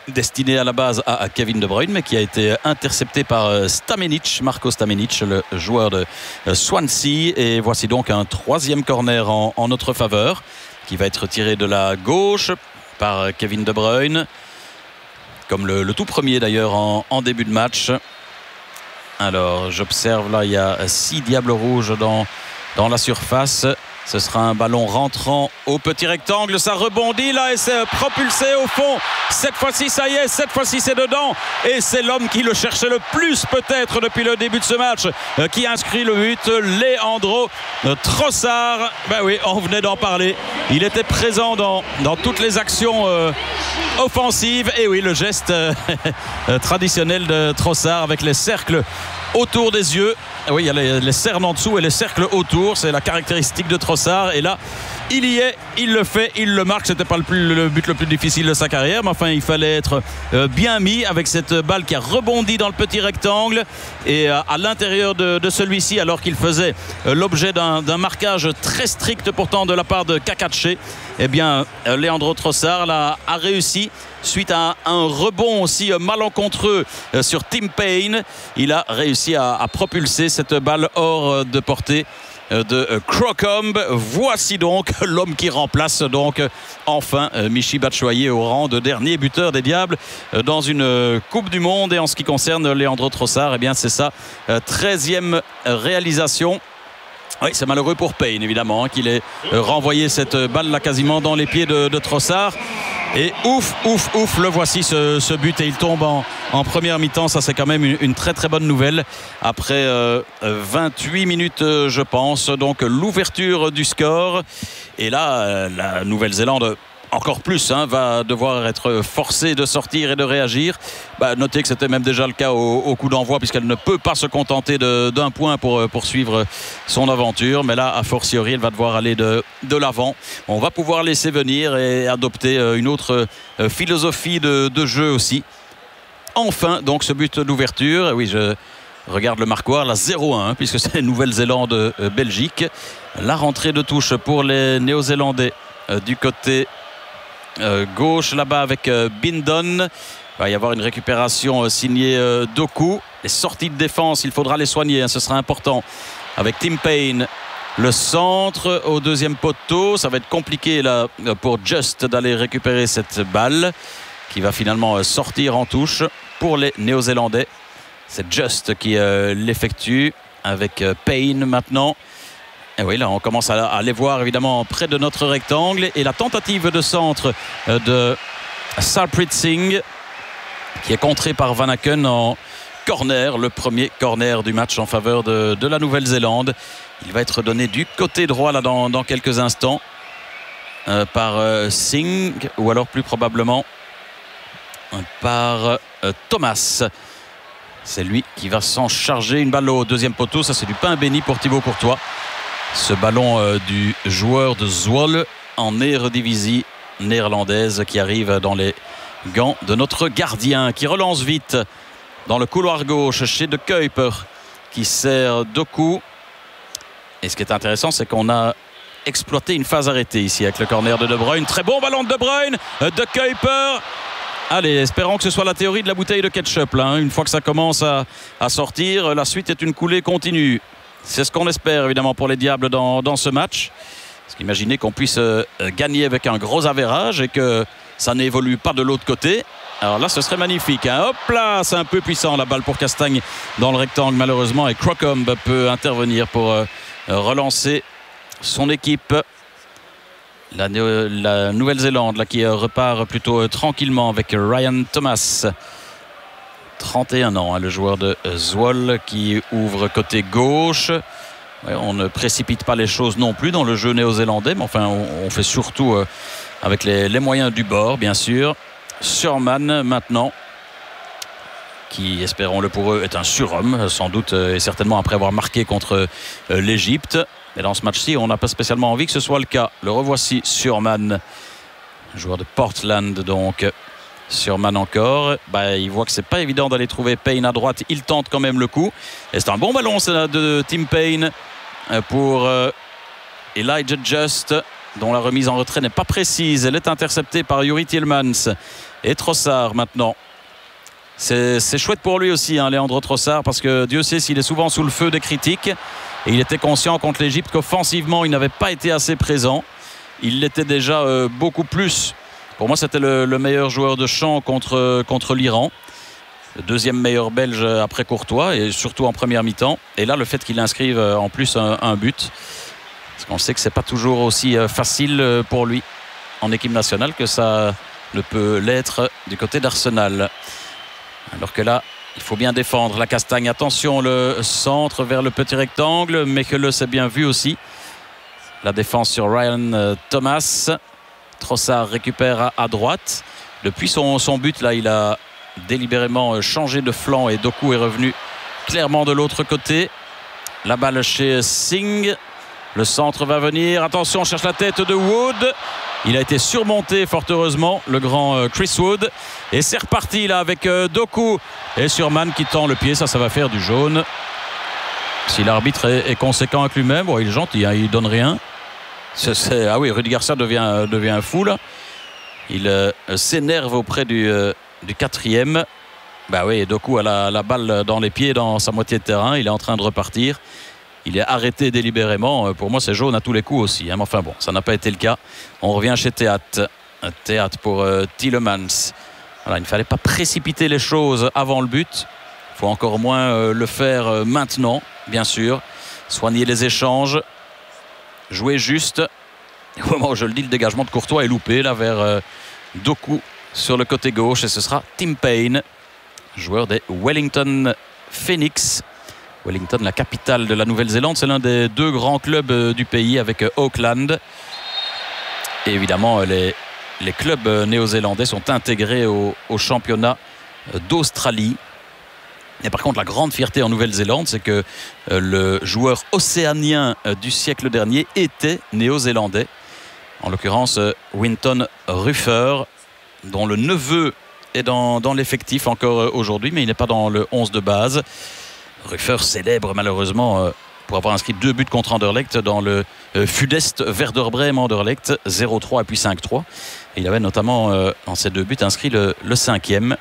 destiné à la base à Kevin De Bruyne, mais qui a été intercepté par Stamenic, Marco Stamenic, le joueur de Swansea. Et voici donc un troisième corner en, en notre faveur, qui va être tiré de la gauche par Kevin De Bruyne, comme le, le tout premier d'ailleurs en, en début de match. Alors j'observe là, il y a six diables rouges dans, dans la surface. Ce sera un ballon rentrant au petit rectangle. Ça rebondit là et c'est propulsé au fond. Cette fois-ci, ça y est, cette fois-ci c'est dedans. Et c'est l'homme qui le cherchait le plus peut-être depuis le début de ce match euh, qui inscrit le but, Leandro Trossard. Ben oui, on venait d'en parler. Il était présent dans, dans toutes les actions euh, offensives. Et oui, le geste euh, traditionnel de Trossard avec les cercles autour des yeux. Oui, il y a les, les cernes en dessous et les cercles autour. C'est la caractéristique de Trossard. Et là, il y est, il le fait, il le marque. C'était pas le, plus, le but le plus difficile de sa carrière, mais enfin, il fallait être euh, bien mis avec cette balle qui a rebondi dans le petit rectangle. Et euh, à l'intérieur de, de celui-ci, alors qu'il faisait euh, l'objet d'un, d'un marquage très strict pourtant de la part de Kakache, eh bien, euh, Leandro Trossard là, a réussi. Suite à un rebond aussi malencontreux sur Tim Payne, il a réussi à, à propulser cette balle hors de portée de Crocombe. Voici donc l'homme qui remplace donc enfin Michy Batshuayi au rang de dernier buteur des Diables dans une Coupe du Monde. Et en ce qui concerne Leandro Trossard, eh bien c'est sa treizième réalisation. Oui, c'est malheureux pour Payne évidemment hein, qu'il ait renvoyé cette balle là quasiment dans les pieds de, de Trossard. Et ouf, ouf, ouf, le voici ce, ce but et il tombe en, en première mi-temps. Ça c'est quand même une, une très très bonne nouvelle après euh, vingt-huit minutes euh, je pense. Donc l'ouverture du score. Et là, euh, la Nouvelle-Zélande encore plus hein, va devoir être forcée de sortir et de réagir. Bah, notez que c'était même déjà le cas au, au coup d'envoi puisqu'elle ne peut pas se contenter de, d'un point pour poursuivre son aventure. Mais là, a fortiori, elle va devoir aller de, de l'avant. On va pouvoir laisser venir et adopter une autre philosophie de, de jeu aussi. Enfin, donc ce but d'ouverture. Oui, je regarde le marquoir, la zéro un, puisque c'est Nouvelle-Zélande-Belgique. La rentrée de touche pour les Néo-Zélandais du côté Euh, gauche là-bas avec euh, Bindon. Il va y avoir une récupération euh, signée euh, Doku. Les sorties de défense, il faudra les soigner, hein, ce sera important. Avec Tim Payne, le centre au deuxième poteau. Ça va être compliqué là pour Just d'aller récupérer cette balle qui va finalement euh, sortir en touche pour les Néo-Zélandais. C'est Just qui euh, l'effectue avec euh, Payne maintenant. Et oui, là on commence à, à les voir évidemment près de notre rectangle. Et la tentative de centre de Sarpreet Singh qui est contrée par Van Aken en corner, le premier corner du match en faveur de, de la Nouvelle-Zélande. Il va être donné du côté droit là dans, dans quelques instants euh, par euh, Singh ou alors plus probablement euh, par euh, Thomas. C'est lui qui va s'en charger. Une balle au deuxième poteau, ça c'est du pain béni pour Thibaut Courtois. Ce ballon euh, du joueur de Zwolle en Eredivisie néerlandaise qui arrive dans les gants de notre gardien qui relance vite dans le couloir gauche chez De Kuyper qui sert Doku. Et ce qui est intéressant, c'est qu'on a exploité une phase arrêtée ici avec le corner de De Bruyne. Très bon ballon de De Bruyne, De Kuyper. Allez, espérons que ce soit la théorie de la bouteille de ketchup là, hein. Une fois que ça commence à, à sortir, la suite est une coulée continue. C'est ce qu'on espère évidemment pour les Diables dans, dans ce match. Parce qu'imaginez qu'on puisse euh, gagner avec un gros avérage et que ça n'évolue pas de l'autre côté. Alors là, ce serait magnifique. Hein. Hop là, c'est un peu puissant la balle pour Castagne dans le rectangle malheureusement. Et Crocombe peut intervenir pour euh, relancer son équipe. La, la Nouvelle-Zélande là, qui euh, repart plutôt euh, tranquillement avec Ryan Thomas. trente et un ans, hein, le joueur de Zwolle qui ouvre côté gauche. Ouais, on ne précipite pas les choses non plus dans le jeu néo-zélandais, mais enfin on, on fait surtout euh, avec les, les moyens du bord, bien sûr. Surman maintenant, qui espérons-le pour eux est un surhomme, sans doute euh, et certainement après avoir marqué contre euh, l'Égypte. Et dans ce match-ci, on n'a pas spécialement envie que ce soit le cas. Le revoici, Surman, joueur de Portland donc. Surman encore, bah, il voit que c'est pas évident d'aller trouver Payne à droite, il tente quand même le coup et c'est un bon ballon de Tim Payne pour euh, Elijah Just. dont la remise en retrait n'est pas précise. Elle est interceptée par Yuri Tielemans. Et Trossard maintenant. C'est, c'est chouette pour lui aussi, hein, Leandro Trossard, parce que Dieu sait s'il est souvent sous le feu des critiques. Et il était conscient contre l'Égypte qu'offensivement, il n'avait pas été assez présent. Il l'était déjà euh, beaucoup plus. Pour moi, c'était le, le meilleur joueur de champ contre, contre l'Iran. Le deuxième meilleur belge après Courtois, et surtout en première mi-temps. Et là, le fait qu'il inscrive en plus un, un but, parce qu'on sait que c'est pas toujours aussi facile pour lui en équipe nationale que ça ne peut l'être du côté d'Arsenal. Alors que là, il faut bien défendre la Castagne. Attention, le centre vers le petit rectangle. Mechele s'est bien vu aussi. La défense sur Ryan Thomas. Trossard récupère à, à droite. Depuis son, son but, là, il a délibérément changé de flanc et Doku est revenu clairement de l'autre côté. La balle chez Singh. Le centre va venir. Attention, on cherche la tête de Wood. Il a été surmonté fort heureusement, le grand Chris Wood. Et c'est reparti là avec Doku et Surman qui tend le pied. Ça, ça va faire du jaune. Si l'arbitre est, est conséquent avec lui-même, bon, il est gentil, hein, il donne rien. C'est, c'est, ah oui, Rudy Garcia devient, devient fou là. Il euh, s'énerve auprès du, euh, du quatrième. Bah oui, Doku a la, la balle dans les pieds dans sa moitié de terrain. Il est en train de repartir. Il est arrêté délibérément. Pour moi, c'est jaune à tous les coups aussi. Hein. Mais enfin bon, ça n'a pas été le cas. On revient chez Théâtre. Théâtre pour euh, Tielemans. Voilà, il ne fallait pas précipiter les choses avant le but. Il faut encore moins euh, le faire euh, maintenant, bien sûr. Soigner les échanges. Jouer juste. Au moment où je le dis, le dégagement de Courtois est loupé là vers euh, Doku sur le côté gauche. Et ce sera Tim Payne, joueur des Wellington Phoenix. Wellington, la capitale de la Nouvelle-Zélande, c'est l'un des deux grands clubs euh, du pays avec euh, Auckland. Et évidemment, euh, les, les clubs euh, néo-zélandais sont intégrés au, au championnat euh, d'Australie. Et par contre, la grande fierté en Nouvelle-Zélande, c'est que euh, le joueur océanien euh, du siècle dernier était néo-zélandais. En l'occurrence, euh, Winton Ruffer, dont le neveu est dans, dans l'effectif encore euh, aujourd'hui, mais il n'est pas dans le onze de base. Ruffer célèbre malheureusement euh, pour avoir inscrit deux buts contre Anderlecht dans le euh, Fudest Werder Bremen Anderlecht zéro trois et puis cinq trois. Et il avait notamment euh, dans ces deux buts inscrit le, le cinquième.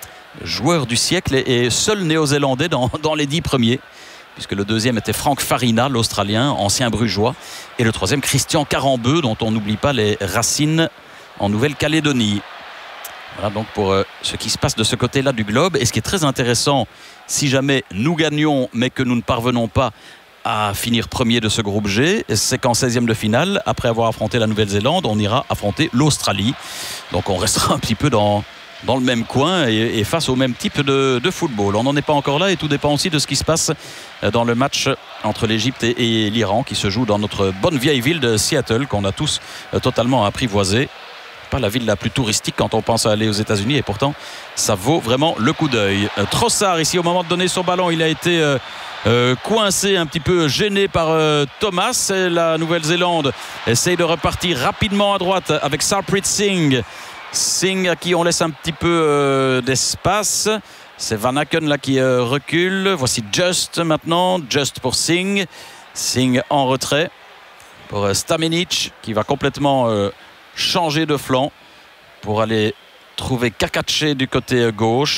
Joueur du siècle et, et seul néo-zélandais dans, dans les dix premiers, puisque le deuxième était Frank Farina, l'Australien, ancien brugeois, et le troisième Christian Carambeu, dont on n'oublie pas les racines en Nouvelle-Calédonie. Voilà donc pour euh, ce qui se passe de ce côté-là du globe. Et ce qui est très intéressant, si jamais nous gagnons mais que nous ne parvenons pas à finir premier de ce groupe G, c'est qu'en seizième de finale, après avoir affronté la Nouvelle-Zélande, on ira affronter l'Australie. Donc on restera un petit peu dans, dans le même coin et, et face au même type de, de football. On n'en est pas encore là et tout dépend aussi de ce qui se passe dans le match entre l'Égypte et, et l'Iran qui se joue dans notre bonne vieille ville de Seattle qu'on a tous totalement apprivoisée. Pas la ville la plus touristique quand on pense à aller aux États-Unis et pourtant ça vaut vraiment le coup d'œil. Euh, Trossard ici au moment de donner son ballon, il a été euh, euh, coincé, un petit peu gêné par euh, Thomas. Et la Nouvelle-Zélande essaye de repartir rapidement à droite avec Sarpreet Singh. Singh à qui on laisse un petit peu euh, d'espace. C'est Van Aken là qui euh, recule. Voici Just maintenant, Just pour Singh. Singh en retrait pour euh, Stamenic qui va complètement euh, changer de flanc pour aller trouver Kakache du côté gauche,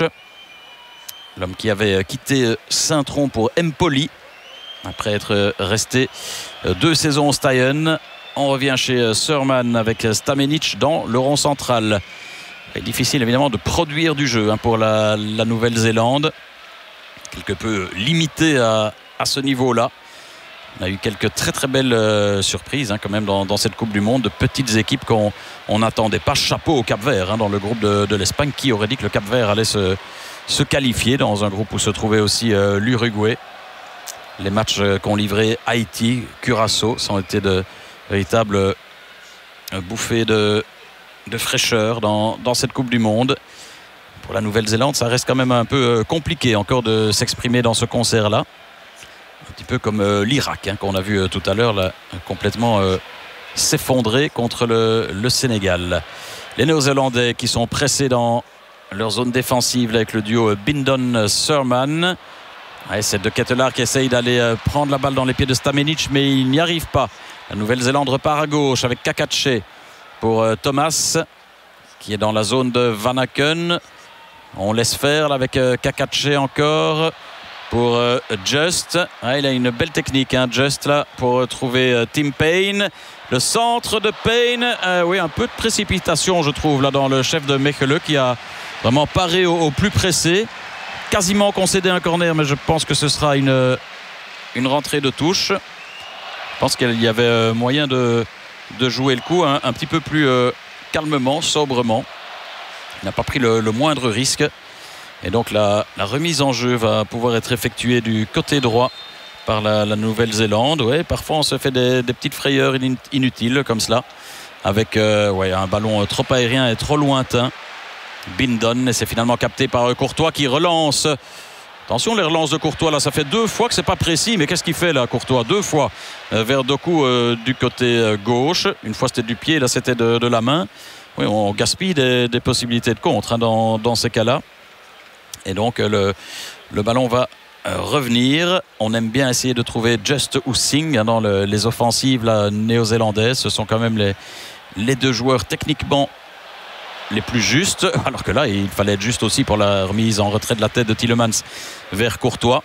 l'homme qui avait quitté Saint-Tron pour Empoli après être resté deux saisons au Steyhen. On revient chez Surman avec Stamenic dans le rond central. C'est difficile évidemment de produire du jeu hein, pour la, la Nouvelle-Zélande, quelque peu limité à, à ce niveau-là. On a eu quelques très très belles euh, surprises hein, quand même dans, dans cette Coupe du Monde, de petites équipes qu'on n'attendait pas. Chapeau au Cap-Vert hein, dans le groupe de, de l'Espagne. Qui aurait dit que le Cap-Vert allait se, se qualifier dans un groupe où se trouvait aussi euh, l'Uruguay. Les matchs euh, qu'ont livré Haïti, Curaçao, ça ont été de véritables euh, bouffées de, de fraîcheur dans, dans cette Coupe du Monde. Pour la Nouvelle-Zélande, ça reste quand même un peu euh, compliqué encore de s'exprimer dans ce concert-là. Un petit peu comme euh, l'Irak hein, qu'on a vu euh, tout à l'heure là, complètement euh, s'effondrer contre le, le Sénégal. Les Néo-Zélandais qui sont pressés dans leur zone défensive là, avec le duo euh, Bindon-Surman. Ouais, c'est De Ketelaar qui essaye d'aller euh, prendre la balle dans les pieds de Stamenic, mais il n'y arrive pas. La Nouvelle-Zélande repart à gauche avec Kakache pour euh, Thomas qui est dans la zone de Van Aken. On laisse faire là, avec euh, Kakache encore pour euh, Just. Ah, il a une belle technique, hein, Just là, pour euh, trouver euh, Tim Payne. Le centre de Payne, euh, oui, un peu de précipitation, je trouve, là, dans le chef de Mechelen qui a vraiment paré au, au plus pressé. Quasiment concédé un corner, mais je pense que ce sera une, une rentrée de touche. Je pense qu'il y avait moyen de, de jouer le coup hein, un petit peu plus euh, calmement, sobrement. Il n'a pas pris le, le moindre risque. Et donc la, la remise en jeu va pouvoir être effectuée du côté droit par la, la Nouvelle-Zélande. Ouais, parfois on se fait des, des petites frayeurs inutiles comme cela. Avec euh, ouais, un ballon trop aérien et trop lointain. Bindon, et c'est finalement capté par Courtois qui relance. Attention, les relances de Courtois là, ça fait deux fois que c'est pas précis, mais qu'est-ce qu'il fait là, Courtois? Deux fois euh, vers Doku euh, du côté euh, gauche. Une fois c'était du pied, là c'était de, de la main. Oui, on gaspille des, des possibilités de contre hein, dans, dans ces cas-là. Et donc euh, le, le ballon va euh, revenir. On aime bien essayer de trouver Just ou Singh hein, dans le, les offensives là, néo-zélandaises. Ce sont quand même les, les deux joueurs techniquement les plus justes, alors que là il fallait être juste aussi pour la remise en retrait de la tête de Tielemans vers Courtois.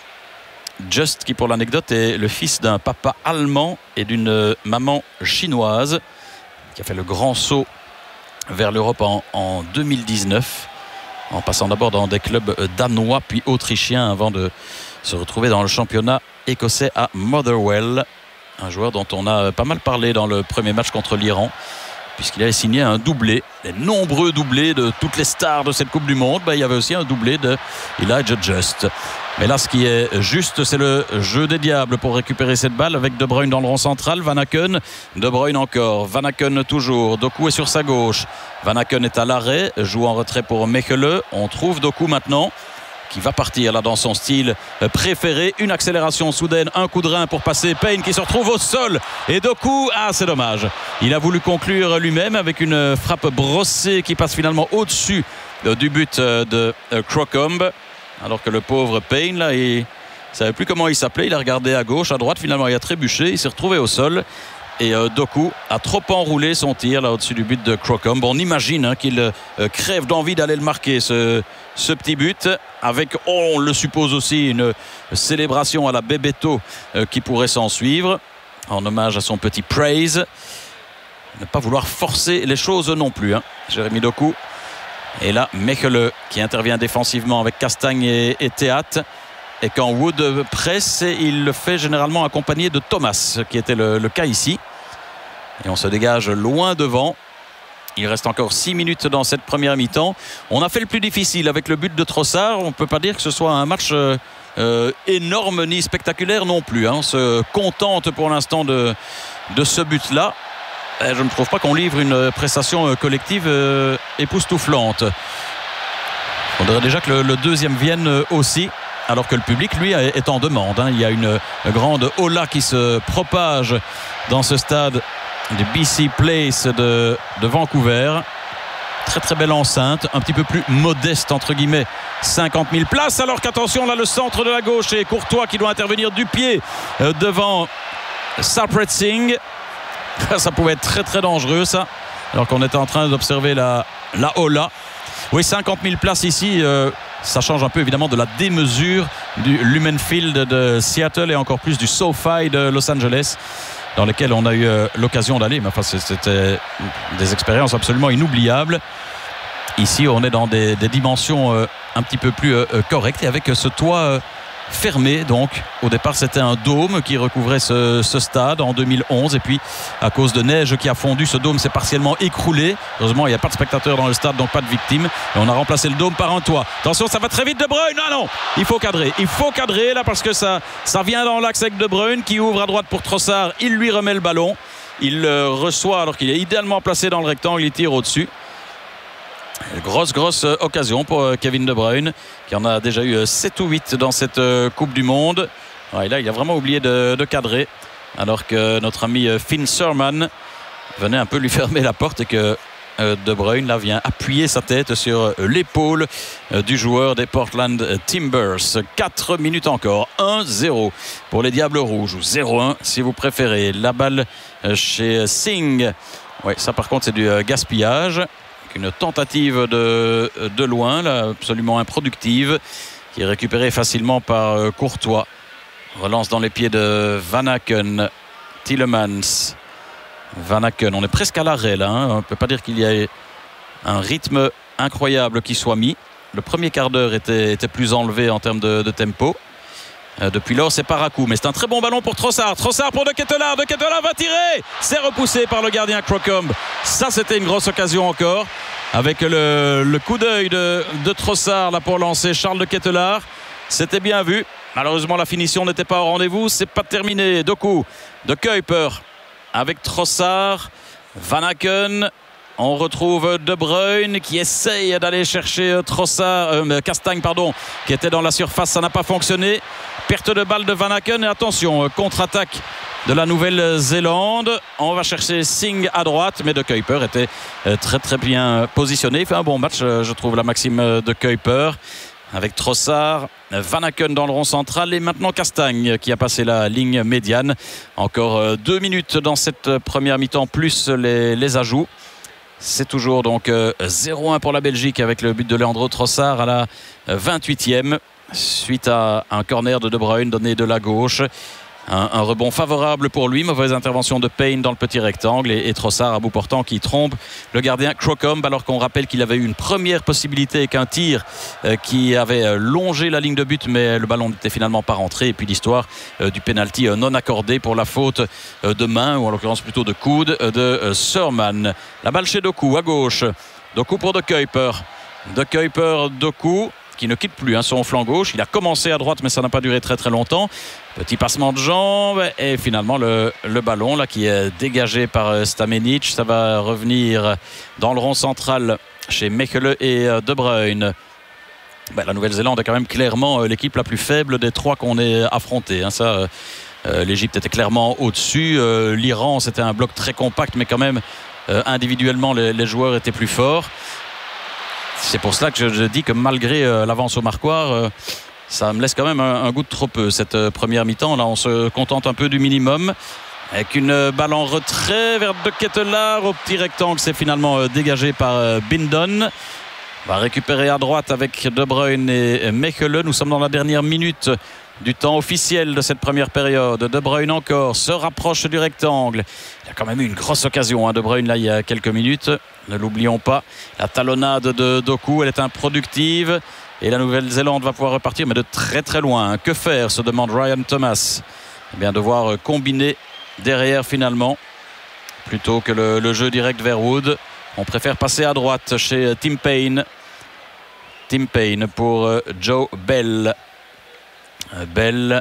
Just qui pour l'anecdote est le fils d'un papa allemand et d'une maman chinoise qui a fait le grand saut vers l'Europe en, en deux mille dix-neuf en passant d'abord dans des clubs danois puis autrichiens avant de se retrouver dans le championnat écossais à Motherwell, un joueur dont on a pas mal parlé dans le premier match contre l'Iran puisqu'il avait signé un doublé, les nombreux doublés de toutes les stars de cette Coupe du Monde. Ben, il y avait aussi un doublé de Elijah Just. Mais là, ce qui est juste, c'est le jeu des diables pour récupérer cette balle avec De Bruyne dans le rond central. Van Aken, De Bruyne encore. Van Aken toujours. Doku est sur sa gauche. Van Aken est à l'arrêt, joue en retrait pour Mechelen. On trouve Doku maintenant, qui va partir là dans son style préféré. Une accélération soudaine, un coup de rein pour passer Payne qui se retrouve au sol. Et Doku, ah c'est dommage. Il a voulu conclure lui-même avec une frappe brossée qui passe finalement au-dessus du but de Crocombe. Alors que le pauvre Payne, là, il ne savait plus comment il s'appelait. Il a regardé à gauche, à droite. Finalement, il a trébuché. Il s'est retrouvé au sol. Et euh, Doku a trop enroulé son tir là au-dessus du but de Crocombe. On imagine hein, qu'il euh, crève d'envie d'aller le marquer, ce, ce petit but. Avec, oh, on le suppose aussi, une célébration à la Bebeto euh, qui pourrait s'en suivre. En hommage à son petit praise. Ne pas vouloir forcer les choses non plus. Hein. Jérémy Doku. Et là, Mechelen qui intervient défensivement avec Castagne et, et Théat. Et quand Wood presse, il le fait généralement accompagné de Thomas, qui était le, le cas ici. Et on se dégage loin devant. Il reste encore six minutes dans cette première mi-temps. On a fait le plus difficile avec le but de Trossard. On ne peut pas dire que ce soit un match euh, énorme ni spectaculaire non plus. Hein. On se contente pour l'instant de, de ce but-là. Et je ne trouve pas qu'on livre une prestation collective euh, époustouflante. Il faudrait déjà que le, le deuxième vienne aussi. Alors que le public, lui, est en demande. Hein. Il y a une grande hola qui se propage dans ce stade du B C Place de, de Vancouver. Très très belle enceinte, un petit peu plus modeste entre guillemets, cinquante mille places. Alors qu'attention, là le centre de la gauche et Courtois qui doit intervenir du pied euh, devant Sarpreet Singh. Ça pouvait être très très dangereux ça. Alors qu'on était en train d'observer la, la hola. Oui, cinquante mille places ici. Euh, Ça change un peu évidemment de la démesure du Lumen Field de Seattle et encore plus du SoFi de Los Angeles dans lesquels on a eu euh, l'occasion d'aller. Mais enfin, c'était des expériences absolument inoubliables. Ici, on est dans des, des dimensions euh, un petit peu plus euh, correctes et avec ce toit euh, fermé. Donc, au départ, c'était un dôme qui recouvrait ce, ce stade en deux mille onze. Et puis, à cause de neige qui a fondu, ce dôme s'est partiellement écroulé. Heureusement, il n'y a pas de spectateurs dans le stade, donc pas de victimes. Et on a remplacé le dôme par un toit. Attention, ça va très vite, De Bruyne. Non, non, il faut cadrer. Il faut cadrer là parce que ça, ça vient dans l'axe avec De Bruyne qui ouvre à droite pour Trossard. Il lui remet le ballon. Il le reçoit alors qu'il est idéalement placé dans le rectangle. Il tire au-dessus. Grosse, grosse occasion pour Kevin De Bruyne qui en a déjà eu sept ou huit dans cette Coupe du Monde. Ouais, là, il a vraiment oublié de, de cadrer alors que notre ami Finn Surman venait un peu lui fermer la porte et que De Bruyne là vient appuyer sa tête sur l'épaule du joueur des Portland Timbers. quatre minutes encore, un zéro pour les Diables Rouges, ou zéro un si vous préférez. La balle chez Singh. Oui, ça par contre c'est du gaspillage. Une tentative de, de loin, là, absolument improductive, qui est récupérée facilement par Courtois. Relance dans les pieds de Van Aken. Tielemans. Van Aken, on est presque à l'arrêt là, hein. On ne peut pas dire qu'il y ait un rythme incroyable qui soit mis. Le premier quart d'heure était, était plus enlevé en termes de, de tempo. Euh, depuis lors, c'est par à coup. Mais c'est un très bon ballon pour Trossard. Trossard pour De Ketelaere. De Ketelaere va tirer. C'est repoussé par le gardien Crocombe. Ça, c'était une grosse occasion encore. Avec le, le coup d'œil de, de Trossard là, pour lancer Charles De Ketelaere. C'était bien vu. Malheureusement, la finition n'était pas au rendez-vous. C'est pas terminé. Doku de Kuiper avec Trossard. Van Aken. On retrouve De Bruyne qui essaye d'aller chercher Trossard, euh, Castagne pardon, qui était dans la surface. Ça n'a pas fonctionné. Perte de balle de Van Aken. Et attention, contre-attaque de la Nouvelle-Zélande. On va chercher Singh à droite, mais De Kuiper était très très bien positionné. Il fait un bon match, je trouve, la Maxime De Kuiper. Avec Trossard, Van Aken dans le rond central et maintenant Castagne qui a passé la ligne médiane. Encore deux minutes dans cette première mi-temps plus les, les ajouts. C'est toujours donc zéro un pour la Belgique avec le but de Leandro Trossard à la vingt-huitième suite à un corner de De Bruyne donné de la gauche. Un, un rebond favorable pour lui, mauvaise intervention de Payne dans le petit rectangle et, et Trossard à bout portant qui trompe le gardien Crocombe, alors qu'on rappelle qu'il avait eu une première possibilité avec un tir euh, qui avait longé la ligne de but, mais le ballon n'était finalement pas rentré. Et puis l'histoire euh, du pénalty euh, non accordé pour la faute euh, de main, ou en l'occurrence plutôt de coude, euh, de euh, Surman. La balle chez Doku à gauche. Doku pour De Kuiper. De Kuiper, Doku qui ne quitte plus hein, son flanc gauche. Il a commencé à droite, mais ça n'a pas duré très très longtemps. Petit passement de jambes et finalement le, le ballon là qui est dégagé par Stamenic. Ça va revenir dans le rond central chez Mechelen et De Bruyne. Ben, la Nouvelle-Zélande est quand même clairement l'équipe la plus faible des trois qu'on ait affronté. Hein. Ça, euh, l'Égypte était clairement au-dessus. Euh, L'Iran, c'était un bloc très compact, mais quand même euh, individuellement les, les joueurs étaient plus forts. C'est pour cela que je, je dis que malgré euh, l'avance au marquoir, euh, ça me laisse quand même un, un goût de trop peu cette euh, première mi-temps. Là, on se contente un peu du minimum. Avec une euh, balle en retrait vers De Ketelaere au petit rectangle, c'est finalement euh, dégagé par euh, Bindon. On va récupérer à droite avec De Bruyne et Mechelen. Nous sommes dans la dernière minute du temps officiel de cette première période. De Bruyne encore se rapproche du rectangle. Il y a quand même eu une grosse occasion hein, De Bruyne là il y a quelques minutes. Ne l'oublions pas. La talonnade de Doku, elle est improductive. Et la Nouvelle-Zélande va pouvoir repartir, mais de très très loin. Que faire, se demande Ryan Thomas. Eh bien, devoir combiner derrière finalement, plutôt que le, le jeu direct vers Wood. On préfère passer à droite chez Tim Payne. Tim Payne pour Joe Bell. Bell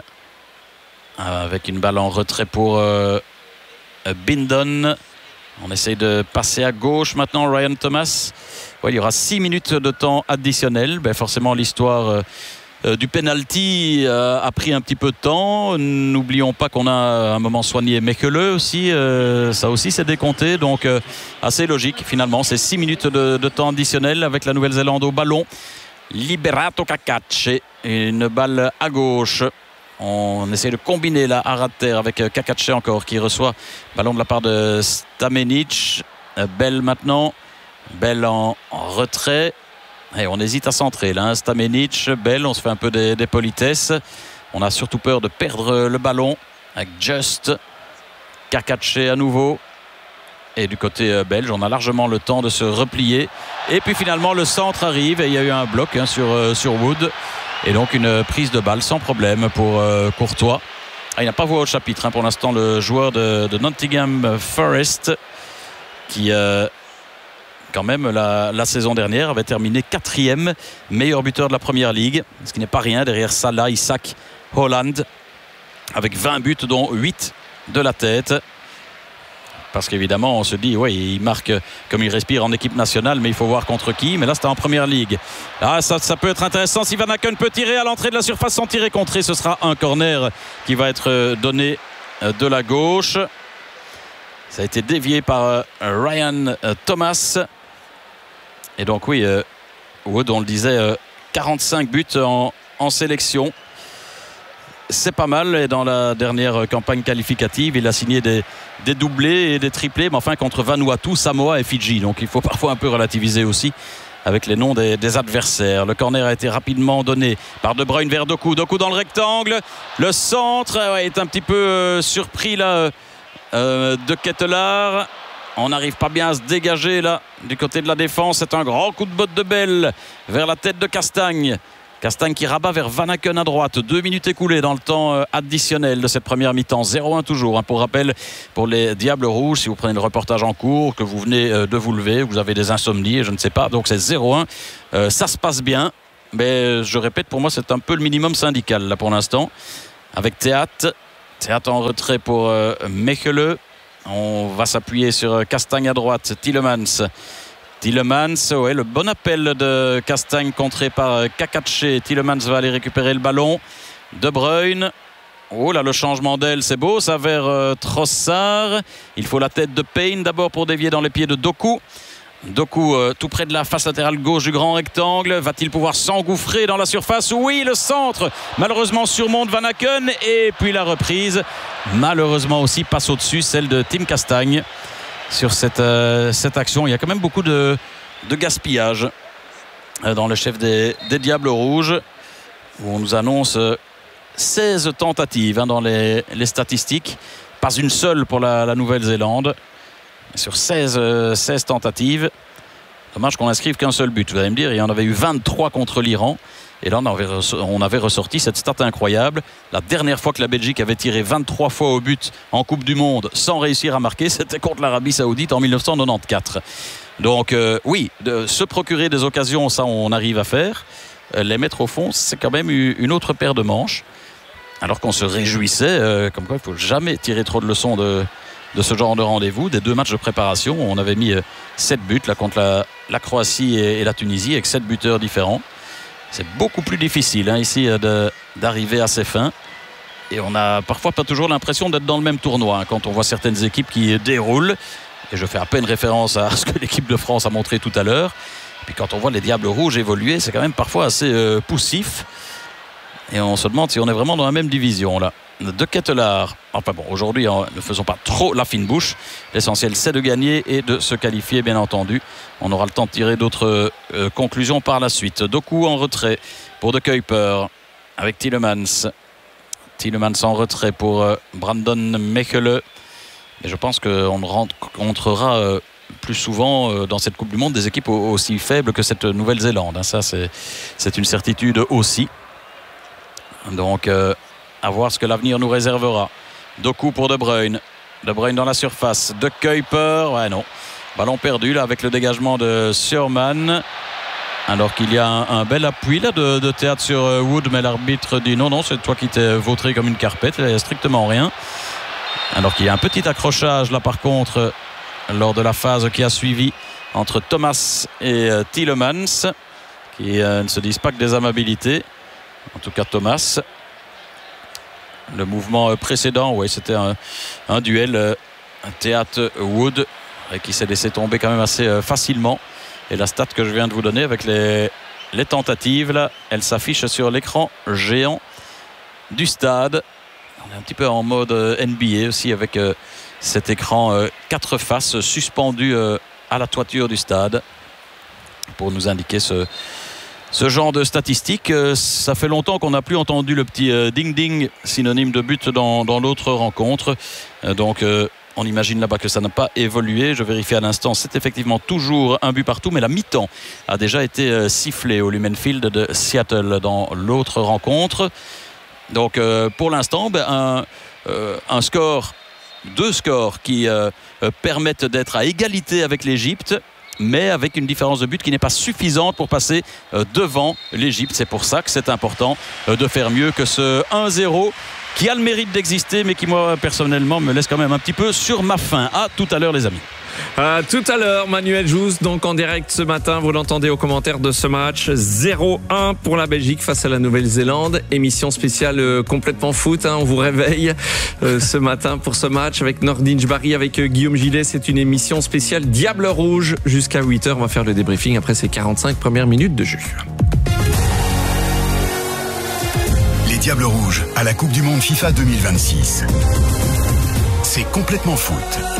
avec une balle en retrait pour euh, Bindon. On essaye de passer à gauche maintenant. Ryan Thomas. Ouais, il y aura six minutes de temps additionnel. Ben, forcément l'histoire euh, du penalty euh, a pris un petit peu de temps. N'oublions pas qu'on a un moment soigné Mechelen aussi. Euh, ça aussi c'est décompté. Donc euh, assez logique finalement. C'est six minutes de, de temps additionnel avec la Nouvelle-Zélande au ballon. Liberato Cacace, une balle à gauche. On essaie de combiner là à ras de terre avec Cacace encore qui reçoit ballon de la part de Stamenic. Bell maintenant, Bell en, en retrait et on hésite à centrer là. Stamenic, Bell, on se fait un peu des, des politesses. On a surtout peur de perdre le ballon avec Just. Cacace à nouveau. Et du côté belge, on a largement le temps de se replier. Et puis finalement, le centre arrive et il y a eu un bloc hein, sur, euh, sur Wood. Et donc une prise de balle sans problème pour euh, Courtois. Ah, il n'a pas voix au chapitre hein, pour l'instant, le joueur de, de Nottingham Forest qui, euh, quand même, la, la saison dernière avait terminé quatrième meilleur buteur de la Première Ligue. Ce qui n'est pas rien. Derrière Salah, Isaac, Holland avec vingt buts, dont huit de la tête. Parce qu'évidemment, on se dit, oui, il marque comme il respire en équipe nationale, mais il faut voir contre qui. Mais là, c'était en Première Ligue. Ah, ça, ça peut être intéressant. Si Van Aken peut tirer à l'entrée de la surface sans tirer contré, ce sera un corner qui va être donné de la gauche. Ça a été dévié par Ryan Thomas. Et donc oui, euh, Wood, on le disait, euh, quarante-cinq buts en, en sélection. C'est pas mal. Et dans la dernière campagne qualificative, il a signé des, des doublés et des triplés, mais enfin contre Vanuatu, Samoa et Fidji. Donc il faut parfois un peu relativiser aussi avec les noms des, des adversaires. Le corner a été rapidement donné par De Bruyne vers Doku. Doku dans le rectangle. Le centre ouais, est un petit peu euh, surpris là euh, de Ketelaar. On n'arrive pas bien à se dégager là du côté de la défense. C'est un grand coup de botte de Bell vers la tête de Castagne. Castagne qui rabat vers Van Aken à droite. Deux minutes écoulées dans le temps additionnel de cette première mi-temps. zéro un toujours. Pour rappel, pour les Diables Rouges, si vous prenez le reportage en cours, que vous venez de vous lever, vous avez des insomnies, je ne sais pas. Donc c'est zéro un. Euh, ça se passe bien. Mais je répète, pour moi, c'est un peu le minimum syndical là pour l'instant. Avec Théâtre. Théâtre en retrait pour euh, Mechelen. On va s'appuyer sur Castagne à droite. Tielemans. Tielemans, ouais, le bon appel de Castagne contré par Kakache. Tielemans va aller récupérer le ballon. De Bruyne. Oh là, le changement d'aile, c'est beau. Ça vers euh, Trossard. Il faut la tête de Payne d'abord pour dévier dans les pieds de Doku. Doku euh, tout près de la face latérale gauche du grand rectangle. Va-t-il pouvoir s'engouffrer dans la surface? Oui, le centre malheureusement surmonte Van Aken. Et puis la reprise malheureusement aussi passe au-dessus, celle de Tim Castagne. Sur cette, euh, cette action, il y a quand même beaucoup de, de gaspillage euh, dans le chef des, des Diables Rouges, où on nous annonce euh, seize tentatives hein, dans les, les statistiques, pas une seule pour la, la Nouvelle-Zélande. Sur seize, euh, seize tentatives, dommage qu'on n'inscrive qu'un seul but. Vous allez me dire, il y en avait eu vingt-trois contre l'Iran. Et là, on avait, on avait ressorti cette stat incroyable. La dernière fois que la Belgique avait tiré vingt-trois fois au but en Coupe du Monde sans réussir à marquer, c'était contre l'Arabie Saoudite en mille neuf cent quatre-vingt-quatorze. Donc euh, oui, de se procurer des occasions, ça on arrive à faire. Euh, les mettre au fond, c'est quand même une autre paire de manches. Alors qu'on se réjouissait, euh, comme quoi il ne faut jamais tirer trop de leçons de, de ce genre de rendez-vous. Des deux matchs de préparation, on avait mis euh, sept buts là, contre la, la Croatie et, et la Tunisie, avec sept buteurs différents. C'est beaucoup plus difficile hein, ici de, d'arriver à ses fins. Et on n'a parfois pas toujours l'impression d'être dans le même tournoi hein, quand on voit certaines équipes qui déroulent. Et je fais à peine référence à ce que l'équipe de France a montré tout à l'heure. Et puis quand on voit les Diables Rouges évoluer, c'est quand même parfois assez euh, poussif. Et on se demande si on est vraiment dans la même division là. De Ketelaar. Enfin bon, aujourd'hui, hein, ne faisons pas trop la fine bouche. L'essentiel, c'est de gagner et de se qualifier, bien entendu. On aura le temps de tirer d'autres euh, conclusions par la suite. Doku en retrait pour De Kuiper avec Tielemans. Tielemans en retrait pour euh, Brandon Mechelen. Et je pense qu'on rencontrera euh, plus souvent euh, dans cette Coupe du Monde des équipes aussi faibles que cette Nouvelle-Zélande. Hein. Ça, c'est, c'est une certitude aussi. Donc... Euh, à voir ce que l'avenir nous réservera. Doku pour De Bruyne. De Bruyne dans la surface. De Kuiper. Ouais, non. Ballon perdu là avec le dégagement de Surman. Alors qu'il y a un, un bel appui là de, de Théâtre sur Wood, mais l'arbitre dit non, non, c'est toi qui t'es vautré comme une carpette. Il n'y a strictement rien. Alors qu'il y a un petit accrochage là par contre lors de la phase qui a suivi entre Thomas et euh, Tielemans, qui euh, ne se disent pas que des amabilités. En tout cas Thomas. Le mouvement précédent, oui, c'était un, un duel euh, Théâtre-Wood qui s'est laissé tomber quand même assez euh, facilement. Et la stat que je viens de vous donner avec les, les tentatives, là, elle s'affiche sur l'écran géant du stade. On est un petit peu en mode euh, N B A aussi avec euh, cet écran euh, quatre faces suspendu euh, à la toiture du stade pour nous indiquer ce... Ce genre de statistiques, euh, ça fait longtemps qu'on n'a plus entendu le petit euh, ding-ding, synonyme de but dans, dans l'autre rencontre. Euh, donc euh, on imagine là-bas que ça n'a pas évolué. Je vérifie à l'instant, c'est effectivement toujours un but partout, mais la mi-temps a déjà été euh, sifflée au Lumen Field de Seattle dans l'autre rencontre. Donc euh, pour l'instant, ben, un, euh, un score, deux scores qui euh, euh, permettent d'être à égalité avec l'Égypte, mais avec une différence de but qui n'est pas suffisante pour passer euh, devant l'Égypte. C'est pour ça que c'est important euh, de faire mieux que ce un zéro qui a le mérite d'exister, mais qui moi personnellement me laisse quand même un petit peu sur ma faim. À tout à l'heure les amis. À tout à l'heure, Manuel Jousse, donc en direct ce matin, vous l'entendez aux commentaires de ce match. zéro un pour la Belgique face à la Nouvelle-Zélande. Émission spéciale euh, complètement foot, hein, on vous réveille euh, ce matin pour ce match avec Nordin Jbari, avec euh, Guillaume Gillet. C'est une émission spéciale Diable Rouge jusqu'à huit heures. On va faire le débriefing après ces quarante-cinq premières minutes de jeu. Les Diables Rouges à la Coupe du Monde FIFA deux mille vingt-six. C'est complètement foot.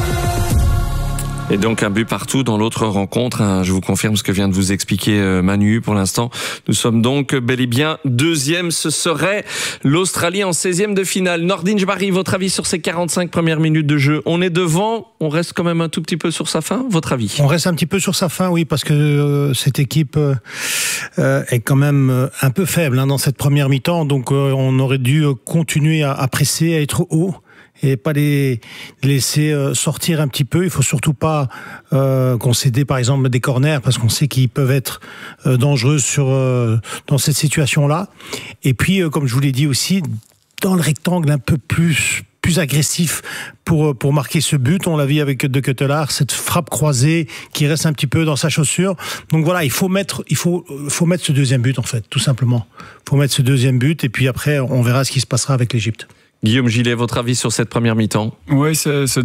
Et donc un but partout dans l'autre rencontre. Hein. Je vous confirme ce que vient de vous expliquer euh, Manu. Pour l'instant, nous sommes donc bel et bien deuxième. Ce serait l'Australie en seizième de finale. Nordin Jbari, votre avis sur ces quarante-cinq premières minutes de jeu? On est devant, on reste quand même un tout petit peu sur sa fin. Votre avis? On reste un petit peu sur sa fin, oui, parce que euh, cette équipe euh, euh, est quand même euh, un peu faible hein, dans cette première mi-temps. Donc euh, on aurait dû continuer à, à presser, à être haut, et pas les laisser sortir un petit peu. Il faut surtout pas euh, concéder par exemple des corners parce qu'on sait qu'ils peuvent être euh, dangereux sur euh, dans cette situation-là. Et puis euh, comme je vous l'ai dit aussi, dans le rectangle un peu plus plus agressif pour pour marquer ce but. On l'a vu avec De Ketelaar, cette frappe croisée qui reste un petit peu dans sa chaussure. Donc voilà, il faut mettre il faut faut mettre ce deuxième but en fait, tout simplement. Il faut mettre ce deuxième but et puis après on verra ce qui se passera avec l'Égypte. Guillaume Gillet, votre avis sur cette première mi-temps? Oui, c'est, c'est